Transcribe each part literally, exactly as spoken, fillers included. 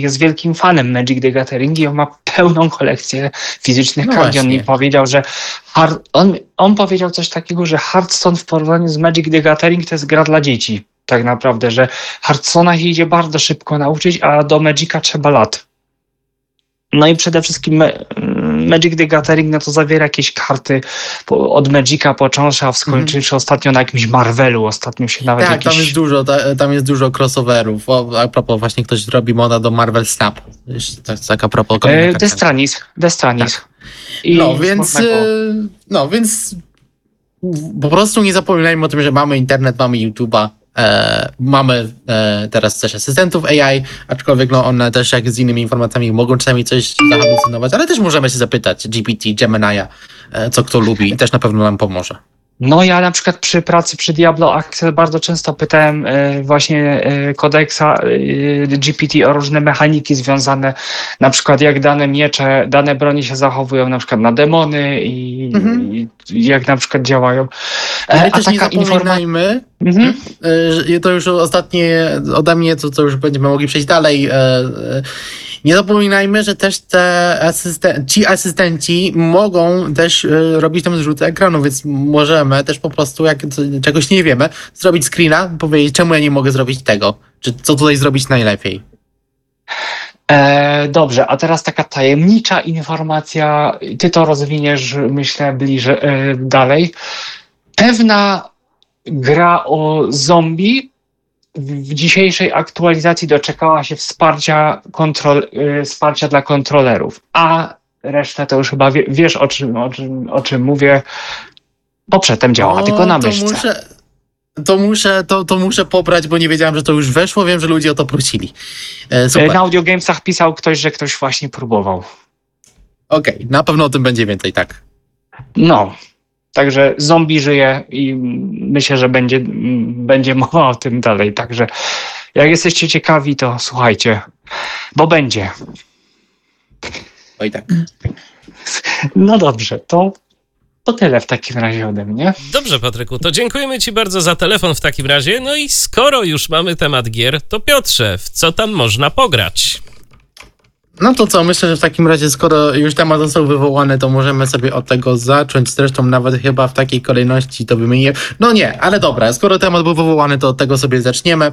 jest wielkim fanem Magic the Gathering i on ma pełną kolekcję fizycznych No kart. I on właśnie. mi powiedział, że hard, on, on powiedział coś takiego, że Hearthstone w porównaniu z Magic the Gathering to jest gra dla dzieci. Tak naprawdę, że Hearthstone'a się idzie bardzo szybko nauczyć, a do Magica trzeba lat. No i przede wszystkim Magic the Gathering no to zawiera jakieś karty po, od Magica począwszy, a skończywszy mm. ostatnio na jakimś Marvelu. Ostatnio się nawet Tak, jakieś... tam jest dużo, ta, tam jest dużo crossoverów. O, a propos, właśnie ktoś robi moda do Marvel Snap. To jest taka propos. E, Destranis. Destranis. Tak. No, więc, e, no, więc po prostu nie zapominajmy o tym, że mamy internet, mamy YouTube'a. E, mamy e, teraz też asystentów A I, aczkolwiek no, one też jak z innymi informacjami mogą czasami coś zahalucynować, ale też możemy się zapytać G P T, Gemini'a, e, co kto lubi i też na pewno nam pomoże. No ja na przykład przy pracy przy Diablo Accel bardzo często pytałem y, właśnie y, kodeksa y, G P T o różne mechaniki związane, na przykład jak dane miecze, dane broni się zachowują na przykład na demony i, mhm. i jak na przykład działają. Ale a też taka nie zapominajmy, informa- mhm. y, to już ostatnie ode mnie, to, to już będziemy mogli przejść dalej. Y, y, Nie zapominajmy, że też te asysten- ci asystenci mogą też y, robić tam zrzuty ekranu, więc możemy też po prostu, jak czegoś nie wiemy, zrobić screena, powiedzieć, czemu ja nie mogę zrobić tego, czy co tutaj zrobić najlepiej. E, dobrze, a teraz taka tajemnicza informacja, ty to rozwiniesz, myślę, bliżej, e, dalej. Pewna gra o zombie w dzisiejszej aktualizacji doczekała się wsparcia, kontrol, yy, wsparcia dla kontrolerów, a resztę to już chyba wie, wiesz o czym, o, czym, o czym mówię, bo przedtem działała o, tylko na to myszce. Muszę, to, muszę, to, to muszę pobrać, bo nie wiedziałem, że to już weszło, wiem, że ludzie o to prosili. E, super. Na Audiogamesach pisał ktoś, że ktoś właśnie próbował. Okej, okay, na pewno o tym będzie więcej, tak. No. Także zombie żyje i myślę, że będzie, będzie mowa o tym dalej. Także jak jesteście ciekawi, to słuchajcie, bo będzie. Oj tak. No dobrze, to, to tyle w takim razie ode mnie. Dobrze, Patryku, to dziękujemy ci bardzo za telefon w takim razie. No i skoro już mamy temat gier, to Piotrze, w co tam można pograć? No to co, myślę, że w takim razie, skoro już temat został wywołany, to możemy sobie od tego zacząć. Zresztą nawet chyba w takiej kolejności to wymienię. No nie, ale dobra, skoro temat był wywołany, to od tego sobie zaczniemy.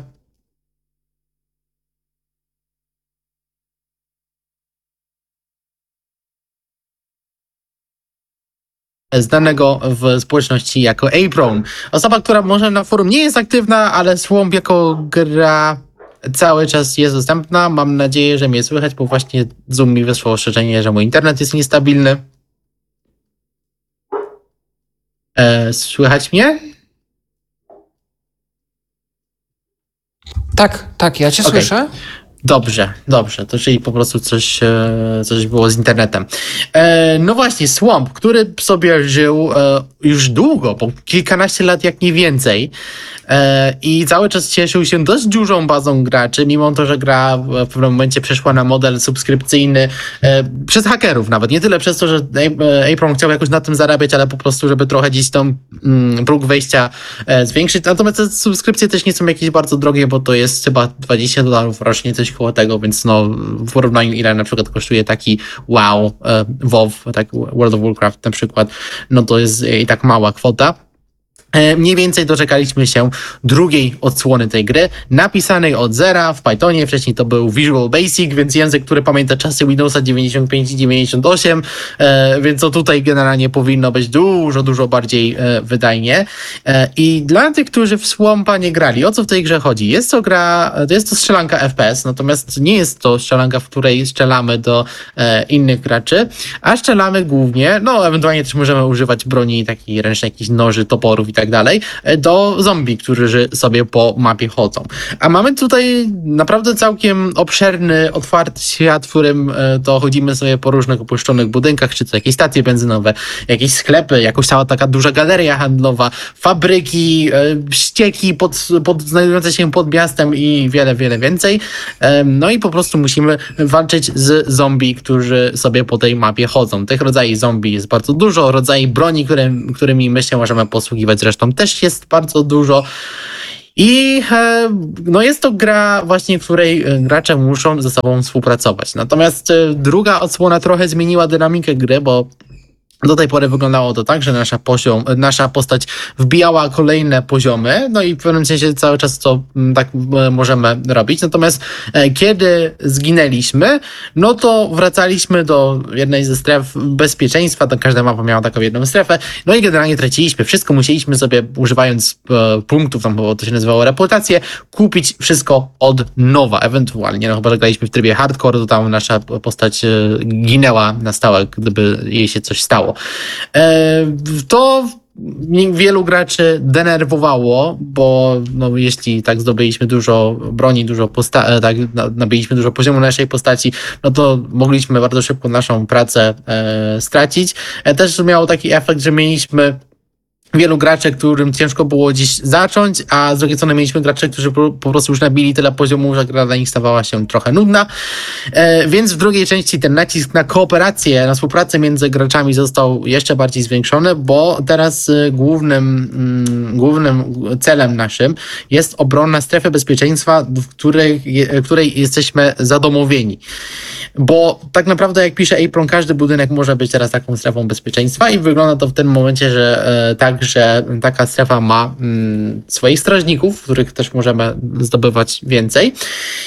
Znanego w społeczności jako Apron. Osoba, która może na forum nie jest aktywna, ale Swamp jako gra cały czas jest dostępna. Mam nadzieję, że mnie słychać, bo właśnie Zoom mi wysłał ostrzeżenie, że mój internet jest niestabilny. E, słychać mnie? Tak, tak, ja cię okay. słyszę. Dobrze, dobrze, to czyli po prostu coś, coś było z internetem. E, no właśnie, Swamp, który sobie żył e, już długo, po kilkanaście lat jak nie więcej, e, i cały czas cieszył się dość dużą bazą graczy, mimo to, że gra w pewnym momencie przeszła na model subskrypcyjny e, przez hakerów nawet. Nie tyle przez to, że Apron chciał jakoś na tym zarabiać, ale po prostu, żeby trochę gdzieś tam mm, próg wejścia e, zwiększyć. Natomiast te subskrypcje też nie są jakieś bardzo drogie, bo to jest chyba dwadzieścia dolarów rocznie, coś koło tego, więc no w porównaniu ile na przykład kosztuje taki WoW, e, WoW, tak World of Warcraft na przykład, no to jest i tak mała kwota. E, mniej więcej doczekaliśmy się drugiej odsłony tej gry, napisanej od zera w Pythonie. Wcześniej to był Visual Basic, więc język, który pamięta czasy Windowsa dziewięćdziesiąt pięć i dziewięćdziesiąt osiem, e, więc to tutaj generalnie powinno być dużo, dużo bardziej e, wydajnie. E, I dla tych, którzy w Swampa nie grali, o co w tej grze chodzi? Jest to gra, to jest to strzelanka F P S, natomiast nie jest to strzelanka, w której strzelamy do e, innych graczy, a strzelamy głównie, no ewentualnie też możemy używać broni takiej ręcznej, jakichś noży, toporów i tak dalej, do zombie, którzy sobie po mapie chodzą. A mamy tutaj naprawdę całkiem obszerny, otwarty świat, w którym to chodzimy sobie po różnych opuszczonych budynkach, czy to jakieś stacje benzynowe, jakieś sklepy, jakoś cała taka duża galeria handlowa, fabryki, ścieki pod, pod, znajdujące się pod miastem i wiele, wiele więcej. No i po prostu musimy walczyć z zombie, którzy sobie po tej mapie chodzą. Tych rodzajów zombie jest bardzo dużo, rodzajów broni, które, którymi my się możemy posługiwać zresztą też jest bardzo dużo. I no jest to gra właśnie, w której gracze muszą ze sobą współpracować. Natomiast druga odsłona trochę zmieniła dynamikę gry, bo do tej pory wyglądało to tak, że nasza, poziom, nasza postać wbijała kolejne poziomy, no i w pewnym sensie cały czas to tak możemy robić. Natomiast kiedy zginęliśmy, no to wracaliśmy do jednej ze stref bezpieczeństwa, to każda mapa miała taką jedną strefę, no i generalnie traciliśmy wszystko, musieliśmy sobie, używając punktów, tam bo to się nazywało reputację, kupić wszystko od nowa, ewentualnie, no chyba, że graliśmy w trybie hardcore, to tam nasza postać ginęła na stałe, gdyby jej się coś stało. To wielu graczy denerwowało, bo no, jeśli tak zdobyliśmy dużo broni, dużo posta- tak, nabiliśmy dużo poziomu naszej postaci, no to mogliśmy bardzo szybko naszą pracę e, stracić. E, też miało taki efekt, że mieliśmy wielu graczy, którym ciężko było dziś zacząć, a z drugiej strony mieliśmy graczy, którzy po, po prostu już nabili tyle poziomu, że gra dla nich stawała się trochę nudna. E, więc w drugiej części ten nacisk na kooperację, na współpracę między graczami został jeszcze bardziej zwiększony, bo teraz y, głównym, y, głównym celem naszym jest obrona strefy bezpieczeństwa, w której, je, której jesteśmy zadomowieni. Bo tak naprawdę, jak pisze Apron, każdy budynek może być teraz taką strefą bezpieczeństwa i wygląda to w tym momencie, że e, tak, że taka strefa ma mm, swoich strażników, których też możemy zdobywać więcej.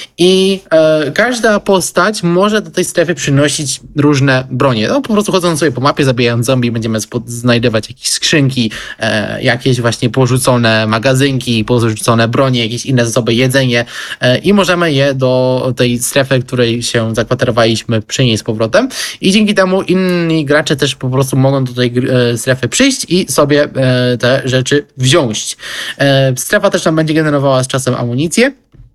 I e, każda postać może do tej strefy przynosić różne bronie. No po prostu chodząc sobie po mapie, zabijając zombie, będziemy spod- znajdować jakieś skrzynki, e, jakieś właśnie porzucone magazynki, porzucone bronie, jakieś inne zasoby, jedzenie e, i możemy je do tej strefy, w której się zakwaterowaliśmy, przynieść z powrotem i dzięki temu inni gracze też po prostu mogą do tej e, strefy przyjść i sobie e, te rzeczy wziąć. E, strefa też nam będzie generowała z czasem amunicję.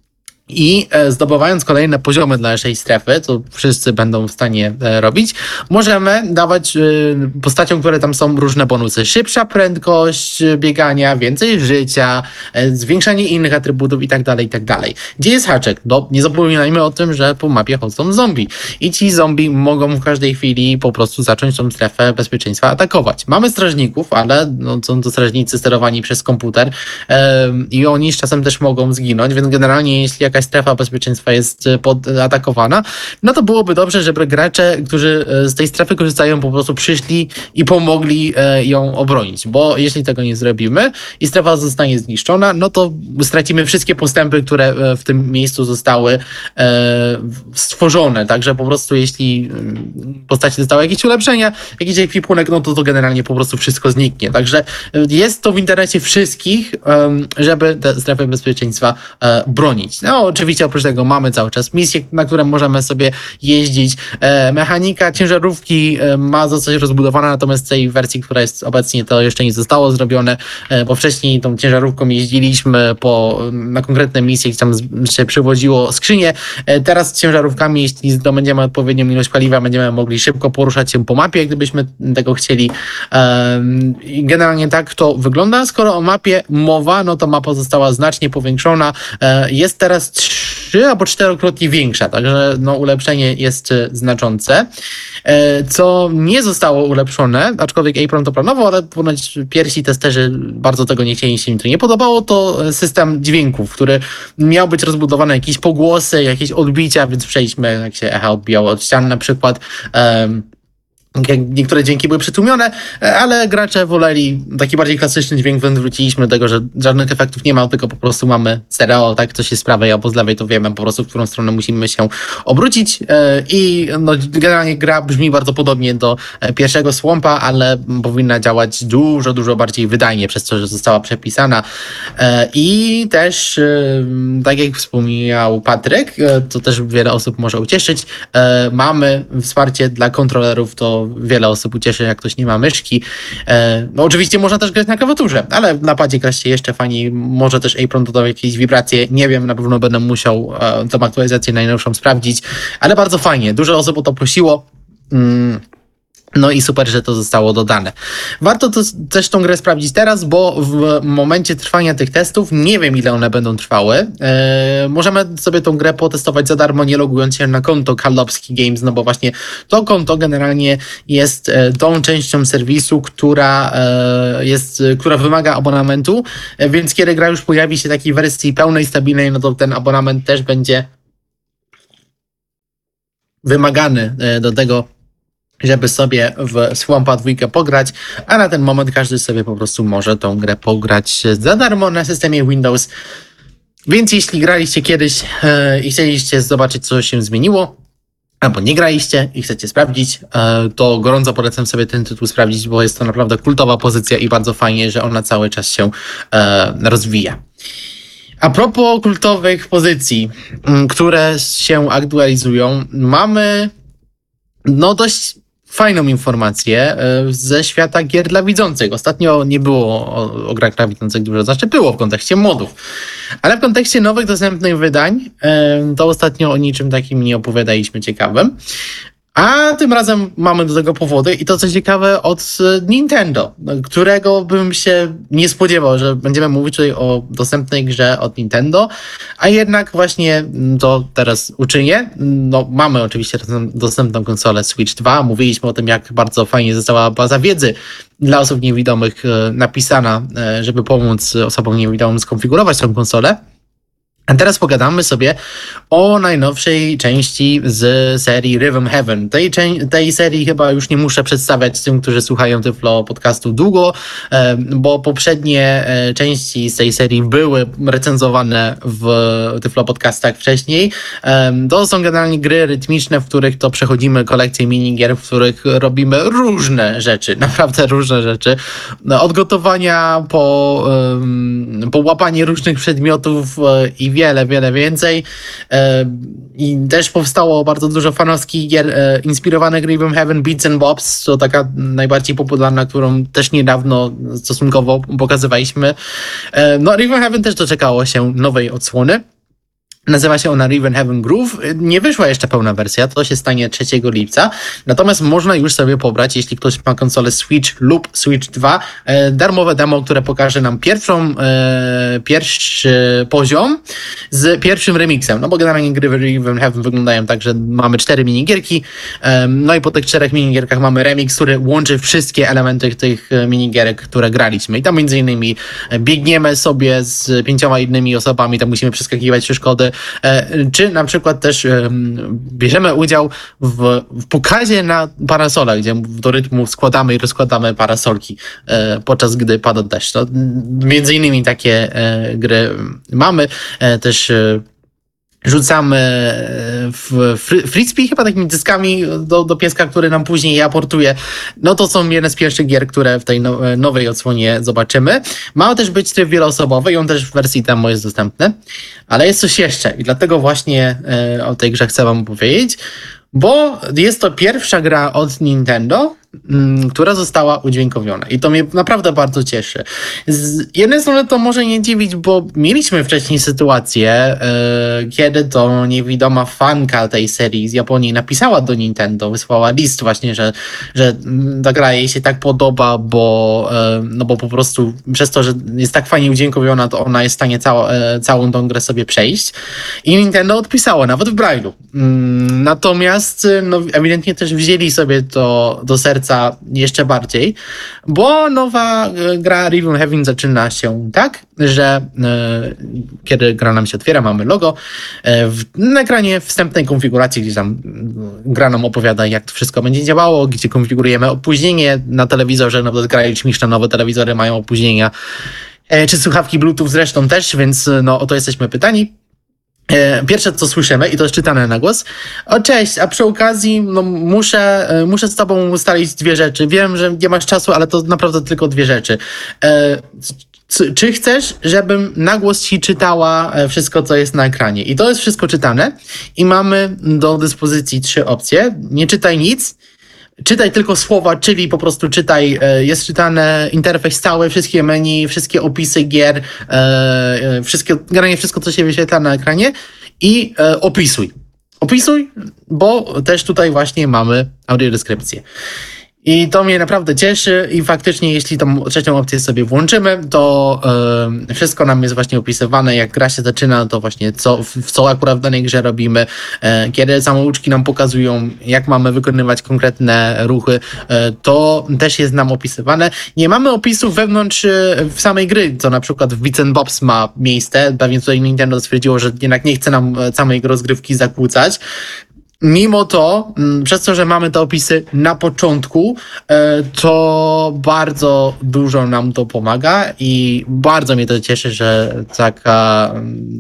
I zdobywając kolejne poziomy dla naszej strefy, co wszyscy będą w stanie robić, możemy dawać postaciom, które tam są, różne bonusy. Szybsza prędkość biegania, więcej życia, zwiększanie innych atrybutów i tak dalej, i tak dalej. Gdzie jest haczyk? No, nie zapominajmy o tym, że po mapie chodzą zombie. I ci zombie mogą w każdej chwili po prostu zacząć tą strefę bezpieczeństwa atakować. Mamy strażników, ale no, są to strażnicy sterowani przez komputer yy, i oni z czasem też mogą zginąć, więc generalnie jeśli jakaś strefa bezpieczeństwa jest atakowana, no to byłoby dobrze, żeby gracze, którzy z tej strefy korzystają, po prostu przyszli i pomogli ją obronić, bo jeśli tego nie zrobimy i strefa zostanie zniszczona, no to stracimy wszystkie postępy, które w tym miejscu zostały stworzone, także po prostu jeśli postaci dostały jakieś ulepszenia, jakiś ekwipunek, no to to generalnie po prostu wszystko zniknie, także jest to w interesie wszystkich, żeby te strefy bezpieczeństwa bronić. No oczywiście oprócz tego mamy cały czas misje, na które możemy sobie jeździć. E, mechanika ciężarówki e, ma zostać rozbudowana, natomiast w tej wersji, która jest obecnie, to jeszcze nie zostało zrobione, e, bo wcześniej tą ciężarówką jeździliśmy po, na konkretne misje, gdzie tam z, się przywoziło skrzynie. E, teraz z ciężarówkami, jeśli zdobędziemy odpowiednią ilość paliwa, będziemy mogli szybko poruszać się po mapie, gdybyśmy tego chcieli. E, generalnie tak to wygląda. Skoro o mapie mowa, no to mapa została znacznie powiększona. E, jest teraz trzy albo czterokrotnie większa, także no, ulepszenie jest znaczące. Co nie zostało ulepszone, aczkolwiek Apron to planował, ale ponoć pierwsi testerzy bardzo tego nie chcieli, się im to nie podobało, to system dźwięków, który miał być rozbudowany, jakieś pogłosy, jakieś odbicia, więc przejdźmy, jak się echa odbijało od ścian na przykład. Um, Niektóre dźwięki były przytłumione, ale gracze woleli taki bardziej klasyczny dźwięk, więc wróciliśmy do tego, że żadnych efektów nie ma, tylko po prostu mamy stereo, tak, coś jest z prawej albo z lewej, to wiemy po prostu, w którą stronę musimy się obrócić i no, generalnie gra brzmi bardzo podobnie do pierwszego Swampa, ale powinna działać dużo, dużo bardziej wydajnie, przez to, że została przepisana i też, tak jak wspomniał Patryk, to też wiele osób może ucieszyć, mamy wsparcie dla kontrolerów, to wiele osób ucieszy, jak ktoś nie ma myszki. E, no oczywiście można też grać na klawiaturze, ale na padzie gra się jeszcze fajniej. Może też Apron dodał jakieś wibracje. Nie wiem, na pewno będę musiał e, tą aktualizację najnowszą sprawdzić, ale bardzo fajnie. Dużo osób o to prosiło. Mm. No i super, że to zostało dodane. Warto to, też tą grę sprawdzić teraz, bo w momencie trwania tych testów, nie wiem ile one będą trwały, e, możemy sobie tą grę potestować za darmo, nie logując się na konto Karlowski Games, no bo właśnie to konto generalnie jest e, tą częścią serwisu, która e, jest, która wymaga abonamentu, e, więc kiedy gra już pojawi się w takiej wersji pełnej, stabilnej, no to ten abonament też będzie wymagany e, do tego, żeby sobie w Swampa dwa pograć, a na ten moment każdy sobie po prostu może tą grę pograć za darmo na systemie Windows. Więc jeśli graliście kiedyś e, i chcieliście zobaczyć, co się zmieniło, albo nie graliście i chcecie sprawdzić, e, to gorąco polecam sobie ten tytuł sprawdzić, bo jest to naprawdę kultowa pozycja i bardzo fajnie, że ona cały czas się e, rozwija. A propos kultowych pozycji, m, które się aktualizują, mamy no dość fajną informację ze świata gier dla widzących. Ostatnio nie było o, o grach dla widzących dużo, znaczy było w kontekście modów, ale w kontekście nowych dostępnych wydań to ostatnio o niczym takim nie opowiadaliśmy ciekawym. A tym razem mamy do tego powody i to co ciekawe od Nintendo, którego bym się nie spodziewał, że będziemy mówić tutaj o dostępnej grze od Nintendo, a jednak właśnie to teraz uczynię. No, mamy oczywiście dostępną konsolę Switch dwa, mówiliśmy o tym, jak bardzo fajnie została baza wiedzy dla osób niewidomych napisana, żeby pomóc osobom niewidomym skonfigurować tę konsolę. A teraz pogadamy sobie o najnowszej części z serii Rhythm Heaven. Tej, tej serii chyba już nie muszę przedstawiać tym, którzy słuchają Tyflo podcastu długo, bo poprzednie części z tej serii były recenzowane w Tyflo podcastach wcześniej. To są generalnie gry rytmiczne, w których to przechodzimy kolekcję minigier, w których robimy różne rzeczy, naprawdę różne rzeczy. Od gotowania po, po łapanie różnych przedmiotów i wiele, wiele więcej. I też powstało bardzo dużo fanowskich gier inspirowanych Rhythm Heaven, Beats and Bobs, to taka najbardziej popularna, którą też niedawno stosunkowo pokazywaliśmy. No, Rhythm Heaven też doczekało się nowej odsłony. Nazywa się ona Rhythm Heaven Groove. Nie wyszła jeszcze pełna wersja, to się stanie trzeciego lipca. Natomiast można już sobie pobrać, jeśli ktoś ma konsolę Switch lub Switch dwa, e, darmowe demo, które pokaże nam pierwszą, e, pierwszy poziom z pierwszym remixem. No bo generalnie gry w Rhythm Heaven wyglądają tak, że mamy cztery minigierki, e, no i po tych czterech minigierkach mamy remix, który łączy wszystkie elementy tych minigierek, które graliśmy. I tam między innymi biegniemy sobie z pięcioma innymi osobami, tam musimy przeskakiwać przeszkody, czy na przykład też bierzemy udział w, w pokazie na parasolach, gdzie do rytmu składamy i rozkładamy parasolki, podczas gdy pada deszcz. No, między innymi takie gry mamy. Też rzucamy w frisbee chyba takimi dyskami do, do pieska, który nam później je aportuje. No to są jedne z pierwszych gier, które w tej no, nowej odsłonie zobaczymy. Ma też być tryb wieloosobowy i on też w wersji demo jest dostępny. Ale jest coś jeszcze i dlatego właśnie e, o tej grze chcę wam powiedzieć, bo jest to pierwsza gra od Nintendo, m, która została udźwiękowiona i to mnie naprawdę bardzo cieszy. Z jednej strony to może nie dziwić, bo mieliśmy wcześniej sytuację, e, kiedy to niewidoma fanka tej serii z Japonii napisała do Nintendo, wysłała list właśnie, że, że ta gra jej się tak podoba, bo, e, no bo po prostu przez to, że jest tak fajnie udźwiękowiona, to ona jest w stanie cała, e, całą tą grę sobie przejść i Nintendo odpisało, nawet w Braille'u. Mm, natomiast no, ewidentnie też wzięli sobie to do serca jeszcze bardziej, bo nowa gra Rhythm Heaven zaczyna się tak, że e, kiedy gra nam się otwiera, mamy logo, e, w, na ekranie wstępnej konfiguracji, gdzie tam gra nam opowiada, jak to wszystko będzie działało, gdzie konfigurujemy opóźnienie na telewizorze, no bo gra śmieszne, nowe telewizory mają opóźnienia, e, czy słuchawki Bluetooth zresztą też, więc no o to jesteśmy pytani. Pierwsze, co słyszymy, i to jest czytane na głos: o cześć, a przy okazji no, muszę, muszę z tobą ustalić dwie rzeczy. Wiem, że nie masz czasu, ale to naprawdę tylko dwie rzeczy. E, c- czy chcesz, żebym na głos ci czytała wszystko, co jest na ekranie? I to jest wszystko czytane i mamy do dyspozycji trzy opcje. Nie czytaj nic, czytaj tylko słowa, czyli po prostu czytaj, jest czytane interfejs cały, wszystkie menu, wszystkie opisy gier, wszystkie, generalnie wszystko, co się wyświetla na ekranie i opisuj. Opisuj, bo też tutaj właśnie mamy audiodeskrypcję. I to mnie naprawdę cieszy i faktycznie jeśli tą trzecią opcję sobie włączymy, to yy, wszystko nam jest właśnie opisywane, jak gra się zaczyna, to właśnie co, w co akurat w danej grze robimy, yy, kiedy samouczki nam pokazują, jak mamy wykonywać konkretne ruchy, yy, to też jest nam opisywane. Nie mamy opisów wewnątrz yy, w samej gry, co na przykład w Bits and Bobs ma miejsce, pewnie tutaj Nintendo stwierdziło, że jednak nie chce nam samej rozgrywki zakłócać. Mimo to, przez to, że mamy te opisy na początku, to bardzo dużo nam to pomaga i bardzo mnie to cieszy, że taka,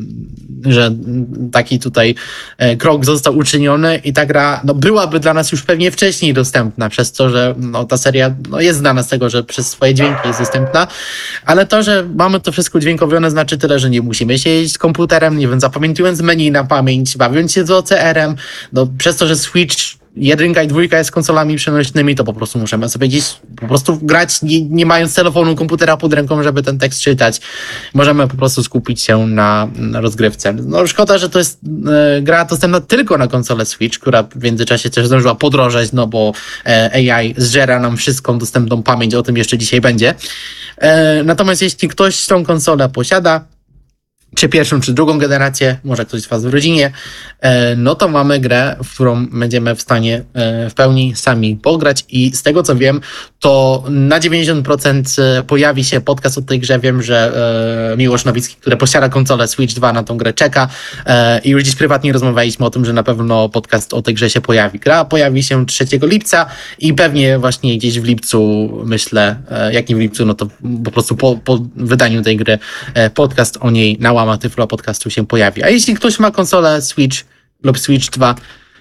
że taki tutaj krok został uczyniony i ta gra no, byłaby dla nas już pewnie wcześniej dostępna, przez to, że no, ta seria no, jest znana z tego, że przez swoje dźwięki jest dostępna, ale to, że mamy to wszystko udźwiękowione, znaczy tyle, że nie musimy siedzieć z komputerem, nie wiem, zapamiętując menu na pamięć, bawiąc się z O C R-em, no, przez to, że Switch jedynka i dwójka jest konsolami przenośnymi, to po prostu możemy sobie gdzieś po prostu grać, nie, nie mając telefonu, komputera pod ręką, żeby ten tekst czytać. Możemy po prostu skupić się na, na rozgrywce. No szkoda, że to jest e, gra dostępna tylko na konsolę Switch, która w międzyczasie też zdążyła podrożeć, no bo e, A I zżera nam wszystką dostępną pamięć, o tym jeszcze dzisiaj będzie. E, natomiast jeśli ktoś tą konsolę posiada, czy pierwszą, czy drugą generację, może ktoś z was w rodzinie, no to mamy grę, w którą będziemy w stanie w pełni sami pograć i z tego co wiem, to na dziewięćdziesiąt procent pojawi się podcast o tej grze. Wiem, że Miłosz Nowicki, który posiada konsolę Switch dwa, na tą grę czeka i już dziś prywatnie rozmawialiśmy o tym, że na pewno podcast o tej grze się pojawi. Gra pojawi się trzeciego lipca i pewnie właśnie gdzieś w lipcu, myślę, jak nie w lipcu, no to po prostu po, po wydaniu tej gry podcast o niej na łamach Tyflo Podcastu się pojawi. A jeśli ktoś ma konsolę Switch lub Switch dwa,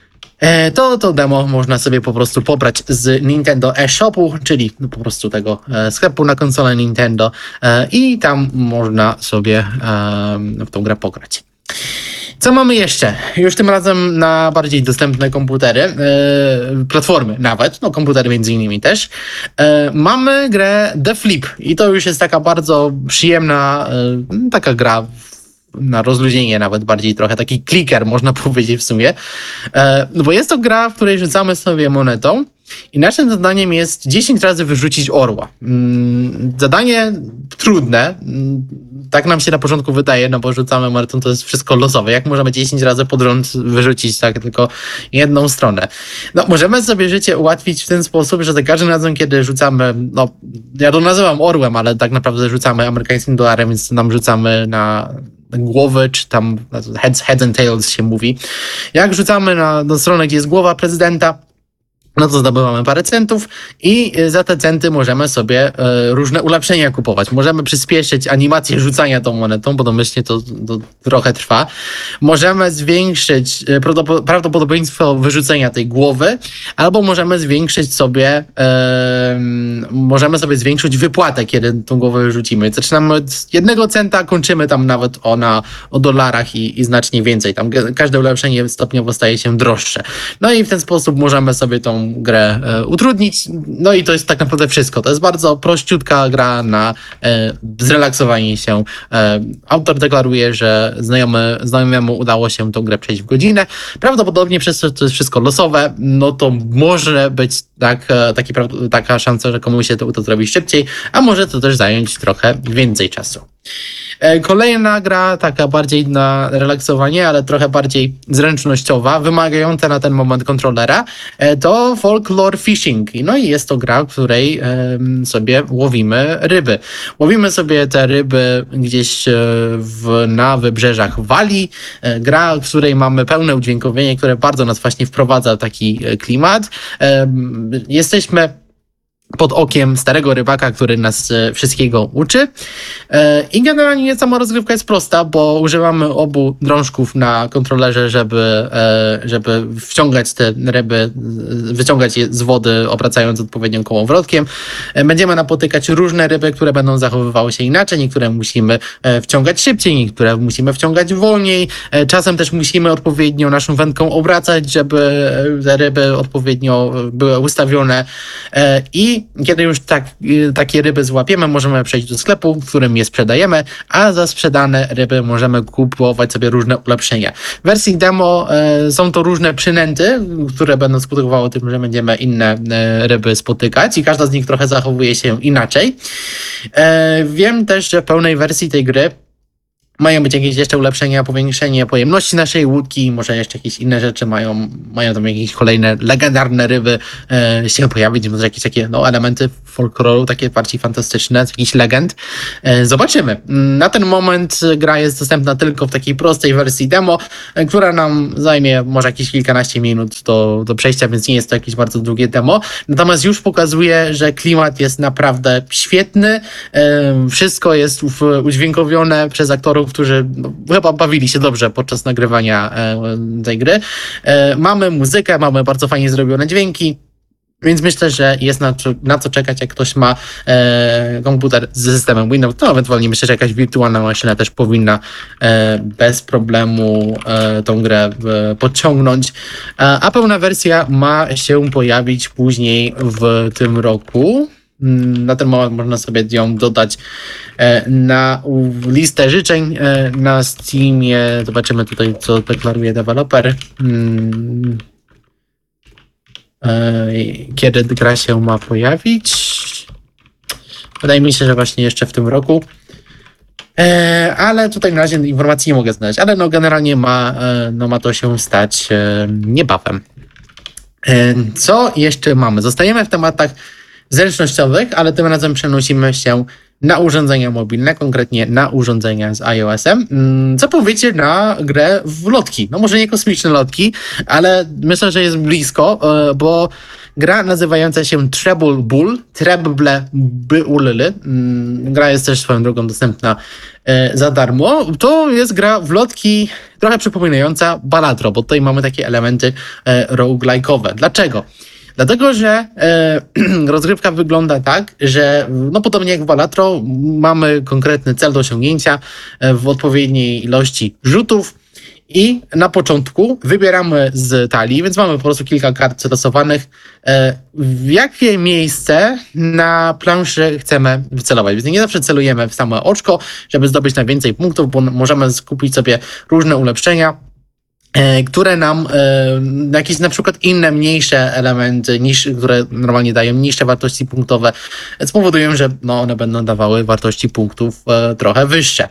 to to demo można sobie po prostu pobrać z Nintendo eShopu, czyli no po prostu tego sklepu na konsolę Nintendo i tam można sobie w tą grę pograć. Co mamy jeszcze? Już tym razem na bardziej dostępne komputery, yy, platformy nawet, no komputery między innymi też. Yy, mamy grę The Flip i to już jest taka bardzo przyjemna, yy, taka gra na rozluźnienie nawet bardziej trochę, taki kliker można powiedzieć w sumie, yy, bo jest to gra, w której rzucamy sobie monetą i naszym zadaniem jest dziesięć razy wyrzucić orła. Zadanie trudne, tak nam się na początku wydaje, no bo rzucamy monetą, to jest wszystko losowe. Jak możemy dziesięć razy pod rząd wyrzucić tak tylko jedną stronę? No możemy sobie życie ułatwić w ten sposób, że za każdym razem, kiedy rzucamy, no ja to nazywam orłem, ale tak naprawdę rzucamy amerykańskim dolarem, więc nam rzucamy na głowy, czy tam heads, heads and tails się mówi. Jak rzucamy na, na stronę, gdzie jest głowa prezydenta, no to zdobywamy parę centów i za te centy możemy sobie e, różne ulepszenia kupować. Możemy przyspieszyć animację rzucania tą monetą, bo domyślnie to, to trochę trwa. Możemy zwiększyć e, prawdopodobieństwo wyrzucenia tej głowy, albo możemy zwiększyć sobie e, możemy sobie zwiększyć wypłatę, kiedy tą głowę wyrzucimy. Zaczynamy od jednego centa, kończymy tam nawet o, na, o dolarach i, i znacznie więcej. Tam każde ulepszenie stopniowo staje się droższe. No i w ten sposób możemy sobie tą grę e, utrudnić. No i to jest tak naprawdę wszystko. To jest bardzo prościutka gra na e, zrelaksowanie się. E, autor deklaruje, że znajomy, znajomemu udało się tą grę przejść w godzinę. Prawdopodobnie przez to, że to jest wszystko losowe, no to może być tak, taki, taka szansa, że komuś się to, to zrobi szybciej, a może to też zająć trochę więcej czasu. Kolejna gra, taka bardziej na relaksowanie, ale trochę bardziej zręcznościowa, wymagająca na ten moment kontrolera, to Folklore Fishing. No i jest to gra, w której sobie łowimy ryby. Łowimy sobie te ryby gdzieś w, na wybrzeżach Walii. Gra, w której mamy pełne udźwiękowienie, które bardzo nas właśnie wprowadza w taki klimat. Jesteśmy pod okiem starego rybaka, który nas wszystkiego uczy. I generalnie sama rozgrywka jest prosta, bo używamy obu drążków na kontrolerze, żeby, żeby wciągać te ryby, wyciągać je z wody, obracając odpowiednią kołowrotkiem. Będziemy napotykać różne ryby, które będą zachowywały się inaczej. Niektóre musimy wciągać szybciej, niektóre musimy wciągać wolniej. Czasem też musimy odpowiednio naszą wędką obracać, żeby te ryby odpowiednio były ustawione. I I kiedy już tak, takie ryby złapiemy, możemy przejść do sklepu, w którym je sprzedajemy, a za sprzedane ryby możemy kupować sobie różne ulepszenia. W wersji demo e, są to różne przynęty, które będą skutkowały tym, że będziemy inne e, ryby spotykać i każda z nich trochę zachowuje się inaczej. E, wiem też, że w pełnej wersji tej gry mają być jakieś jeszcze ulepszenia, powiększenie pojemności naszej łódki, może jeszcze jakieś inne rzeczy, mają, mają tam jakieś kolejne legendarne ryby e, się pojawić, może jakieś takie no, elementy folkloru, takie bardziej fantastyczne, jakichś legend. E, zobaczymy. Na ten moment gra jest dostępna tylko w takiej prostej wersji demo, e, która nam zajmie może jakieś kilkanaście minut do, do przejścia, więc nie jest to jakieś bardzo długie demo. Natomiast już pokazuje, że klimat jest naprawdę świetny. E, wszystko jest w, udźwiękowione przez aktorów, którzy no, chyba bawili się dobrze podczas nagrywania e, tej gry. E, mamy muzykę, mamy bardzo fajnie zrobione dźwięki, więc myślę, że jest na, na co czekać, jak ktoś ma e, komputer z systemem Windows, to ewentualnie myślę, że jakaś wirtualna maszyna też powinna e, bez problemu e, tą grę e, podciągnąć. E, a pełna wersja ma się pojawić później w tym roku. Na ten moment można sobie ją dodać na listę życzeń na Steamie. Zobaczymy tutaj, co deklaruje deweloper. Kiedy gra się ma pojawić? Wydaje mi się, że właśnie jeszcze w tym roku. Ale tutaj na razie informacji nie mogę znaleźć. Ale no generalnie ma, no ma to się stać niebawem. Co jeszcze mamy? Zostajemy w tematach zręcznościowych, ale tym razem przenosimy się na urządzenia mobilne, konkretnie na urządzenia z iOS-em. Co powiecie na grę w lotki? No może nie kosmiczne lotki, ale myślę, że jest blisko, bo gra nazywająca się Treble Bull, Treble Bull, gra jest też swoją drogą dostępna za darmo. To jest gra w lotki trochę przypominająca Balatro, bo tutaj mamy takie elementy roguelike'owe. Dlaczego? Dlatego, że e, rozgrywka wygląda tak, że no podobnie jak w Balatro mamy konkretny cel do osiągnięcia e, w odpowiedniej ilości rzutów i na początku wybieramy z talii, więc mamy po prostu kilka kart losowanych, e, w jakie miejsce na planszy chcemy wycelować. Więc nie zawsze celujemy w samo oczko, żeby zdobyć najwięcej punktów, bo możemy skupić sobie różne ulepszenia, które nam e, jakieś na przykład inne, mniejsze elementy, niż, które normalnie dają niższe wartości punktowe, spowodują, że no, one będą dawały wartości punktów e, trochę wyższe.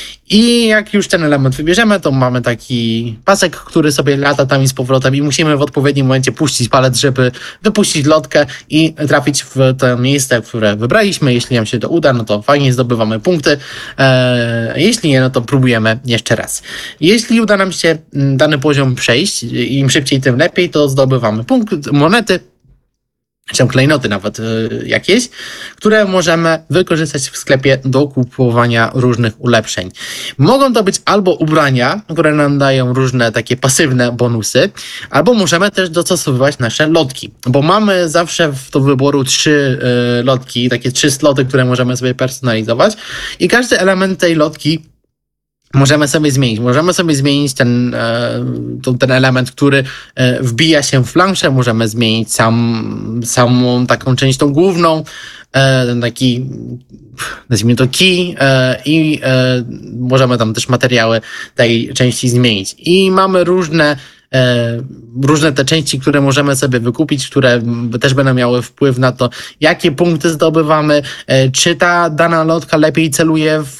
I jak już ten element wybierzemy, to mamy taki pasek, który sobie lata tam i z powrotem i musimy w odpowiednim momencie puścić palec, żeby wypuścić lotkę i trafić w to miejsce, które wybraliśmy. Jeśli nam się to uda, no to fajnie, zdobywamy punkty. Eee, jeśli nie, no to próbujemy jeszcze raz. Jeśli uda nam się dany poziom przejść, im szybciej, tym lepiej, to zdobywamy punkt, monety, czy klejnoty nawet jakieś, które możemy wykorzystać w sklepie do kupowania różnych ulepszeń. Mogą to być albo ubrania, które nam dają różne takie pasywne bonusy, albo możemy też dostosowywać nasze lotki, bo mamy zawsze do wyboru trzy y, lotki, takie trzy sloty, które możemy sobie personalizować i każdy element tej lotki możemy sobie zmienić. Możemy sobie zmienić ten, ten element, który wbija się w planszę. Możemy zmienić sam, samą taką część tą główną, ten taki, nazwijmy to key, i możemy tam też materiały tej części zmienić. I mamy różne E, różne te części, które możemy sobie wykupić, które też będą miały wpływ na to, jakie punkty zdobywamy, e, czy ta dana lotka lepiej celuje w,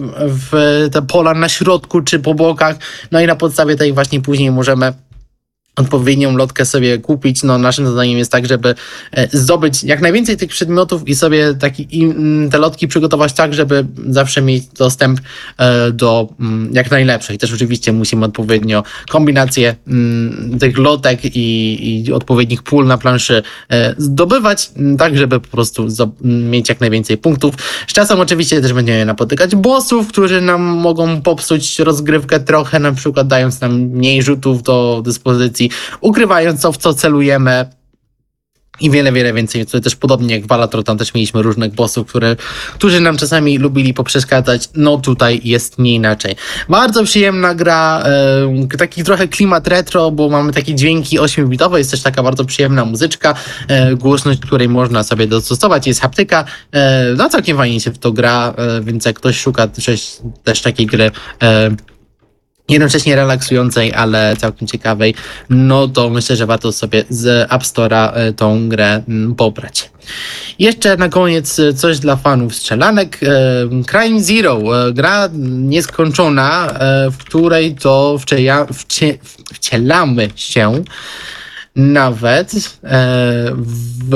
w te pola na środku, czy po bokach. No i na podstawie tej właśnie później możemy odpowiednią lotkę sobie kupić. No naszym zadaniem jest tak, żeby zdobyć jak najwięcej tych przedmiotów i sobie taki, i te lotki przygotować tak, żeby zawsze mieć dostęp do jak najlepszych. Też oczywiście musimy odpowiednio kombinację tych lotek i, i odpowiednich pól na planszy zdobywać, tak żeby po prostu mieć jak najwięcej punktów. Z czasem oczywiście też będziemy napotykać bossów, którzy nam mogą popsuć rozgrywkę trochę, na przykład dając nam mniej rzutów do dyspozycji, ukrywając to, w co celujemy. I wiele, wiele więcej. Tutaj też podobnie jak w Balatro, tam też mieliśmy różnych bossów, które, którzy nam czasami lubili poprzeszkadzać. No tutaj jest nie inaczej. Bardzo przyjemna gra, e, taki trochę klimat retro, bo mamy takie dźwięki ośmiobitowe, jest też taka bardzo przyjemna muzyczka, e, głośność, której można sobie dostosować, jest haptyka. E, no całkiem fajnie się w to gra, e, więc jak ktoś szuka też, też takiej gry, e, jednocześnie relaksującej, ale całkiem ciekawej, no to myślę, że warto sobie z App Store'a tą grę pobrać. Jeszcze na koniec coś dla fanów strzelanek. Crime Zero, gra nieskończona, w której to wcieja, wcie, wcielamy się nawet w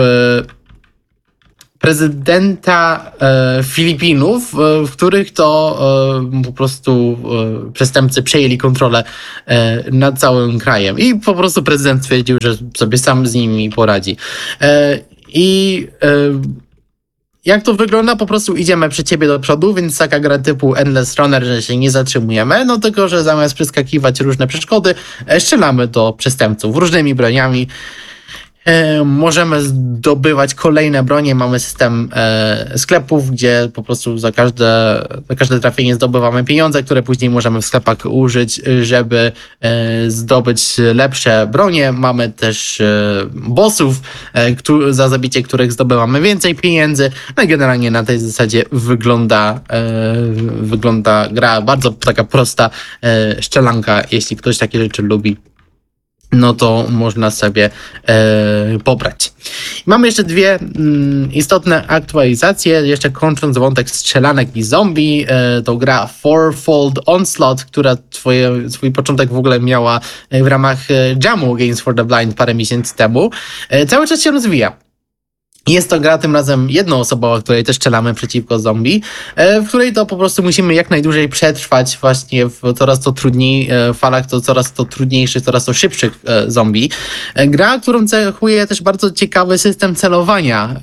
prezydenta e, Filipinów, e, w których to e, po prostu e, przestępcy przejęli kontrolę e, nad całym krajem i po prostu prezydent stwierdził, że sobie sam z nimi poradzi. E, I e, jak to wygląda? Po prostu idziemy przed ciebie do przodu, więc taka gra typu Endless Runner, że się nie zatrzymujemy, no tylko, że zamiast przeskakiwać różne przeszkody, e, strzelamy do przestępców różnymi broniami. E, możemy zdobywać kolejne bronie, mamy system e, sklepów, gdzie po prostu za każde, za każde trafienie zdobywamy pieniądze, które później możemy w sklepach użyć, żeby e, zdobyć lepsze bronie. Mamy też e, bossów, e, któ- za zabicie których zdobywamy więcej pieniędzy. No i generalnie na tej zasadzie wygląda, e, wygląda gra, bardzo taka prosta e, szczelanka, jeśli ktoś takie rzeczy lubi. No to można sobie e, pobrać. Mamy jeszcze dwie mm, istotne aktualizacje, jeszcze kończąc wątek strzelanek i zombie, e, to gra Fourfold Onslaught, która twoje, swój początek w ogóle miała w ramach e, jamu Games for the Blind parę miesięcy temu. E, cały czas się rozwija. Jest to gra tym razem jednoosobowa, w której też strzelamy przeciwko zombie, w której to po prostu musimy jak najdłużej przetrwać właśnie w coraz to trudniej falach, to coraz to trudniejszych, coraz to szybszych zombie. Gra, którą cechuje też bardzo ciekawy system celowania,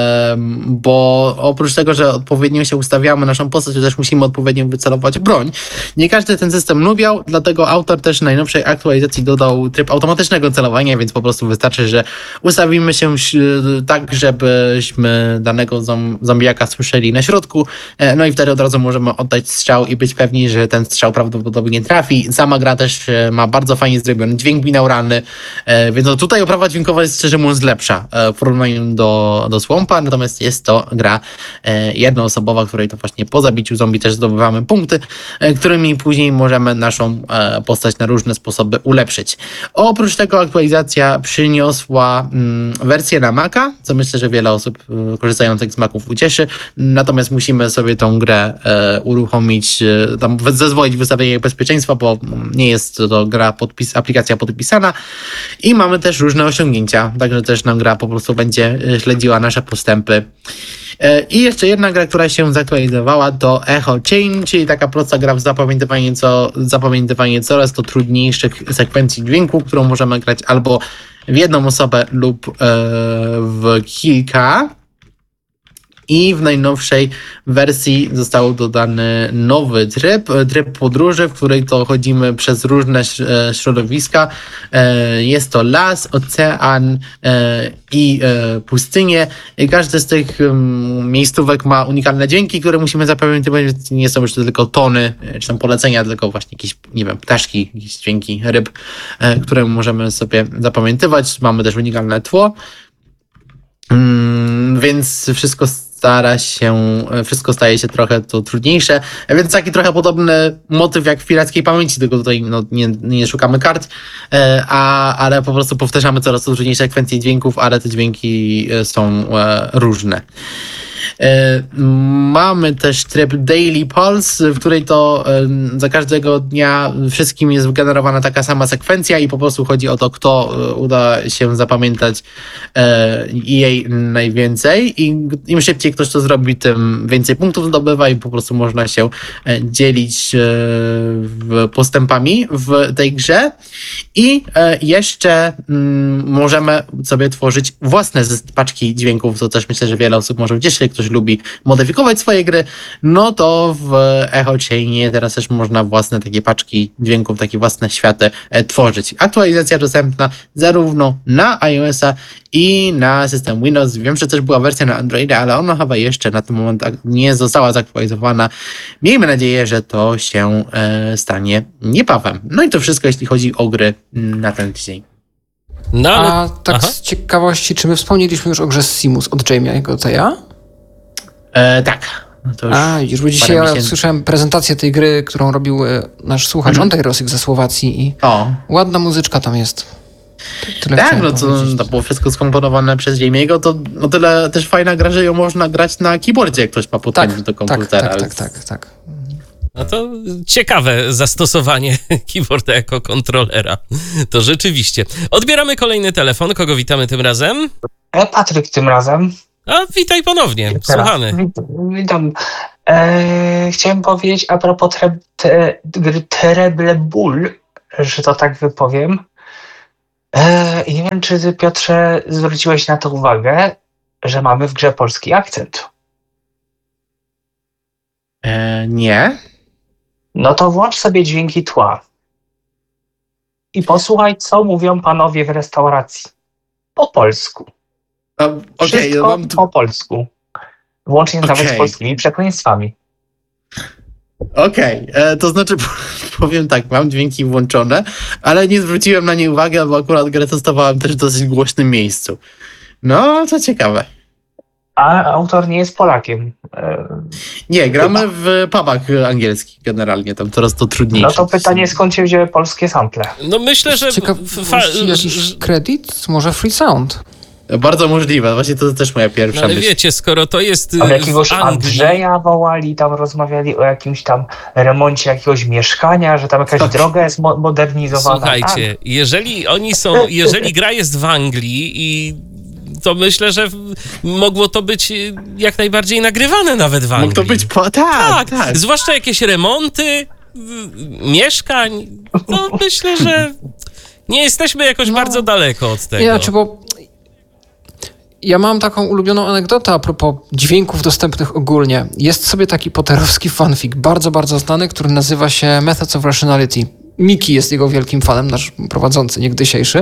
bo oprócz tego, że odpowiednio się ustawiamy naszą postać, to też musimy odpowiednio wycelować broń. Nie każdy ten system lubiał, dlatego autor też w najnowszej aktualizacji dodał tryb automatycznego celowania, więc po prostu wystarczy, że ustawimy się tak, że żebyśmy danego zombiaka słyszeli na środku, no i wtedy od razu możemy oddać strzał i być pewni, że ten strzał prawdopodobnie trafi. Sama gra też ma bardzo fajnie zrobiony dźwięk binauralny, więc no tutaj oprawa dźwiękowa jest szczerze mówiąc lepsza w porównaniu do, do Swampa, natomiast jest to gra jednoosobowa, w której to właśnie po zabiciu zombie też zdobywamy punkty, którymi później możemy naszą postać na różne sposoby ulepszyć. Oprócz tego aktualizacja przyniosła wersję na Maca, co myślę, że wiele osób korzystających z Maców ucieszy, natomiast musimy sobie tą grę e, uruchomić, e, tam zezwolić wystawienie bezpieczeństwa, bo nie jest to gra, podpis, aplikacja podpisana i mamy też różne osiągnięcia, także też nam gra po prostu będzie śledziła nasze postępy. E, I jeszcze jedna gra, która się zaktualizowała, to Echo Chain, czyli taka prosta gra w zapamiętywanie, co, zapamiętywanie coraz to trudniejszych sekwencji dźwięku, którą możemy grać albo w jedną osobę lub e, w kilka. I w najnowszej wersji został dodany nowy tryb, tryb podróży, w której to chodzimy przez różne środowiska. Jest to las, ocean i pustynię. I każdy z tych miejscówek ma unikalne dźwięki, które musimy zapamiętywać, więc nie są już to tylko tony, czy tam polecenia, tylko właśnie jakieś, nie wiem, ptaszki, jakieś dźwięki ryb, które możemy sobie zapamiętywać. Mamy też unikalne tło. Więc wszystko stara się, wszystko staje się trochę to trudniejsze, więc taki trochę podobny motyw jak w Pirackiej Pamięci, tylko tutaj no, nie, nie szukamy kart, a, ale po prostu powtarzamy coraz to trudniejsze sekwencje dźwięków, ale te dźwięki są różne. Mamy też tryb Daily Pulse, w której to za każdego dnia wszystkim jest wygenerowana taka sama sekwencja i po prostu chodzi o to, kto uda się zapamiętać jej najwięcej i im szybciej ktoś to zrobi, tym więcej punktów zdobywa i po prostu można się dzielić postępami w tej grze i jeszcze możemy sobie tworzyć własne paczki dźwięków, co też myślę, że wiele osób może ucieszyć, oczywiście ktoś lubi modyfikować swoje gry, no to w Echo Chainie teraz też można własne takie paczki dźwięków, takie własne światy e, tworzyć. Aktualizacja dostępna zarówno na iOS-a i na system Windows. Wiem, że też była wersja na Androida, ale ona chyba jeszcze na ten moment nie została zaktualizowana. Miejmy nadzieję, że to się e, stanie niebawem. No i to wszystko, jeśli chodzi o gry na ten tydzień. No, ale... A tak Aha. z ciekawości, czy my wspomnieliśmy już o grze Simus od Jamie'a Goteya? E, tak. No to już A, już bo dzisiaj ja słyszałem prezentację tej gry, którą robił nasz słuchacz mm. Ondrej Rosik ze Słowacji i o. ładna muzyczka tam jest. Tyle tak, no to, to było wszystko skomponowane przez Jamie'ego, to o tyle też fajna gra, że ją można grać na keyboardzie, jak ktoś ma podpiąć tak, do komputera. Tak, tak, tak, tak, tak. No to ciekawe zastosowanie keyboarda jako kontrolera. To rzeczywiście. Odbieramy kolejny telefon. Kogo witamy tym razem? E, Patryk tym razem. A, witaj ponownie. Słuchamy. Wit- Witam. E, chciałem powiedzieć a propos tre, te, gry Terrible Bull, że to tak wypowiem. E, I nie wiem, czy ty, Piotrze, zwróciłeś na to uwagę, że mamy w grze polski akcent. E, nie. No to włącz sobie dźwięki tła i posłuchaj, co mówią panowie w restauracji. Po polsku. Okej, okay, Wszystko mam tu... po polsku. Włącznie Okay. nawet z polskimi przekleństwami. Okej, okay. To znaczy powiem tak, mam dźwięki włączone, ale nie zwróciłem na nie uwagi, bo akurat grę testowałem też w dosyć głośnym miejscu. No, to ciekawe. A autor nie jest Polakiem. Nie, gramy w pubach angielskich generalnie, tam coraz to trudniejsze. No to pytanie, skąd się wzięły polskie sample? No myślę, że... Ciekawości jakiś kredyt? Może Free Sound? Bardzo możliwe, właśnie to też moja pierwsza no, ale myśl. wiecie, skoro to jest Ale jakiegoś Anglii... Andrzeja wołali, tam rozmawiali o jakimś tam remoncie jakiegoś mieszkania, że tam jakaś droga jest mo- modernizowana. Słuchajcie, tak? jeżeli oni są, jeżeli gra jest w Anglii i to myślę, że mogło to być jak najbardziej nagrywane nawet w Anglii. Mógł to być po... Tak, Tak, tak. zwłaszcza jakieś remonty mieszkań, to myślę, że nie jesteśmy jakoś No. bardzo daleko od tego. Ja, czy bo ja mam taką ulubioną anegdotę a propos dźwięków dostępnych ogólnie. Jest sobie taki potterowski fanfic, bardzo, bardzo znany, który nazywa się Methods of Rationality. Miki jest jego wielkim fanem, nasz prowadzący niegdysiejszy.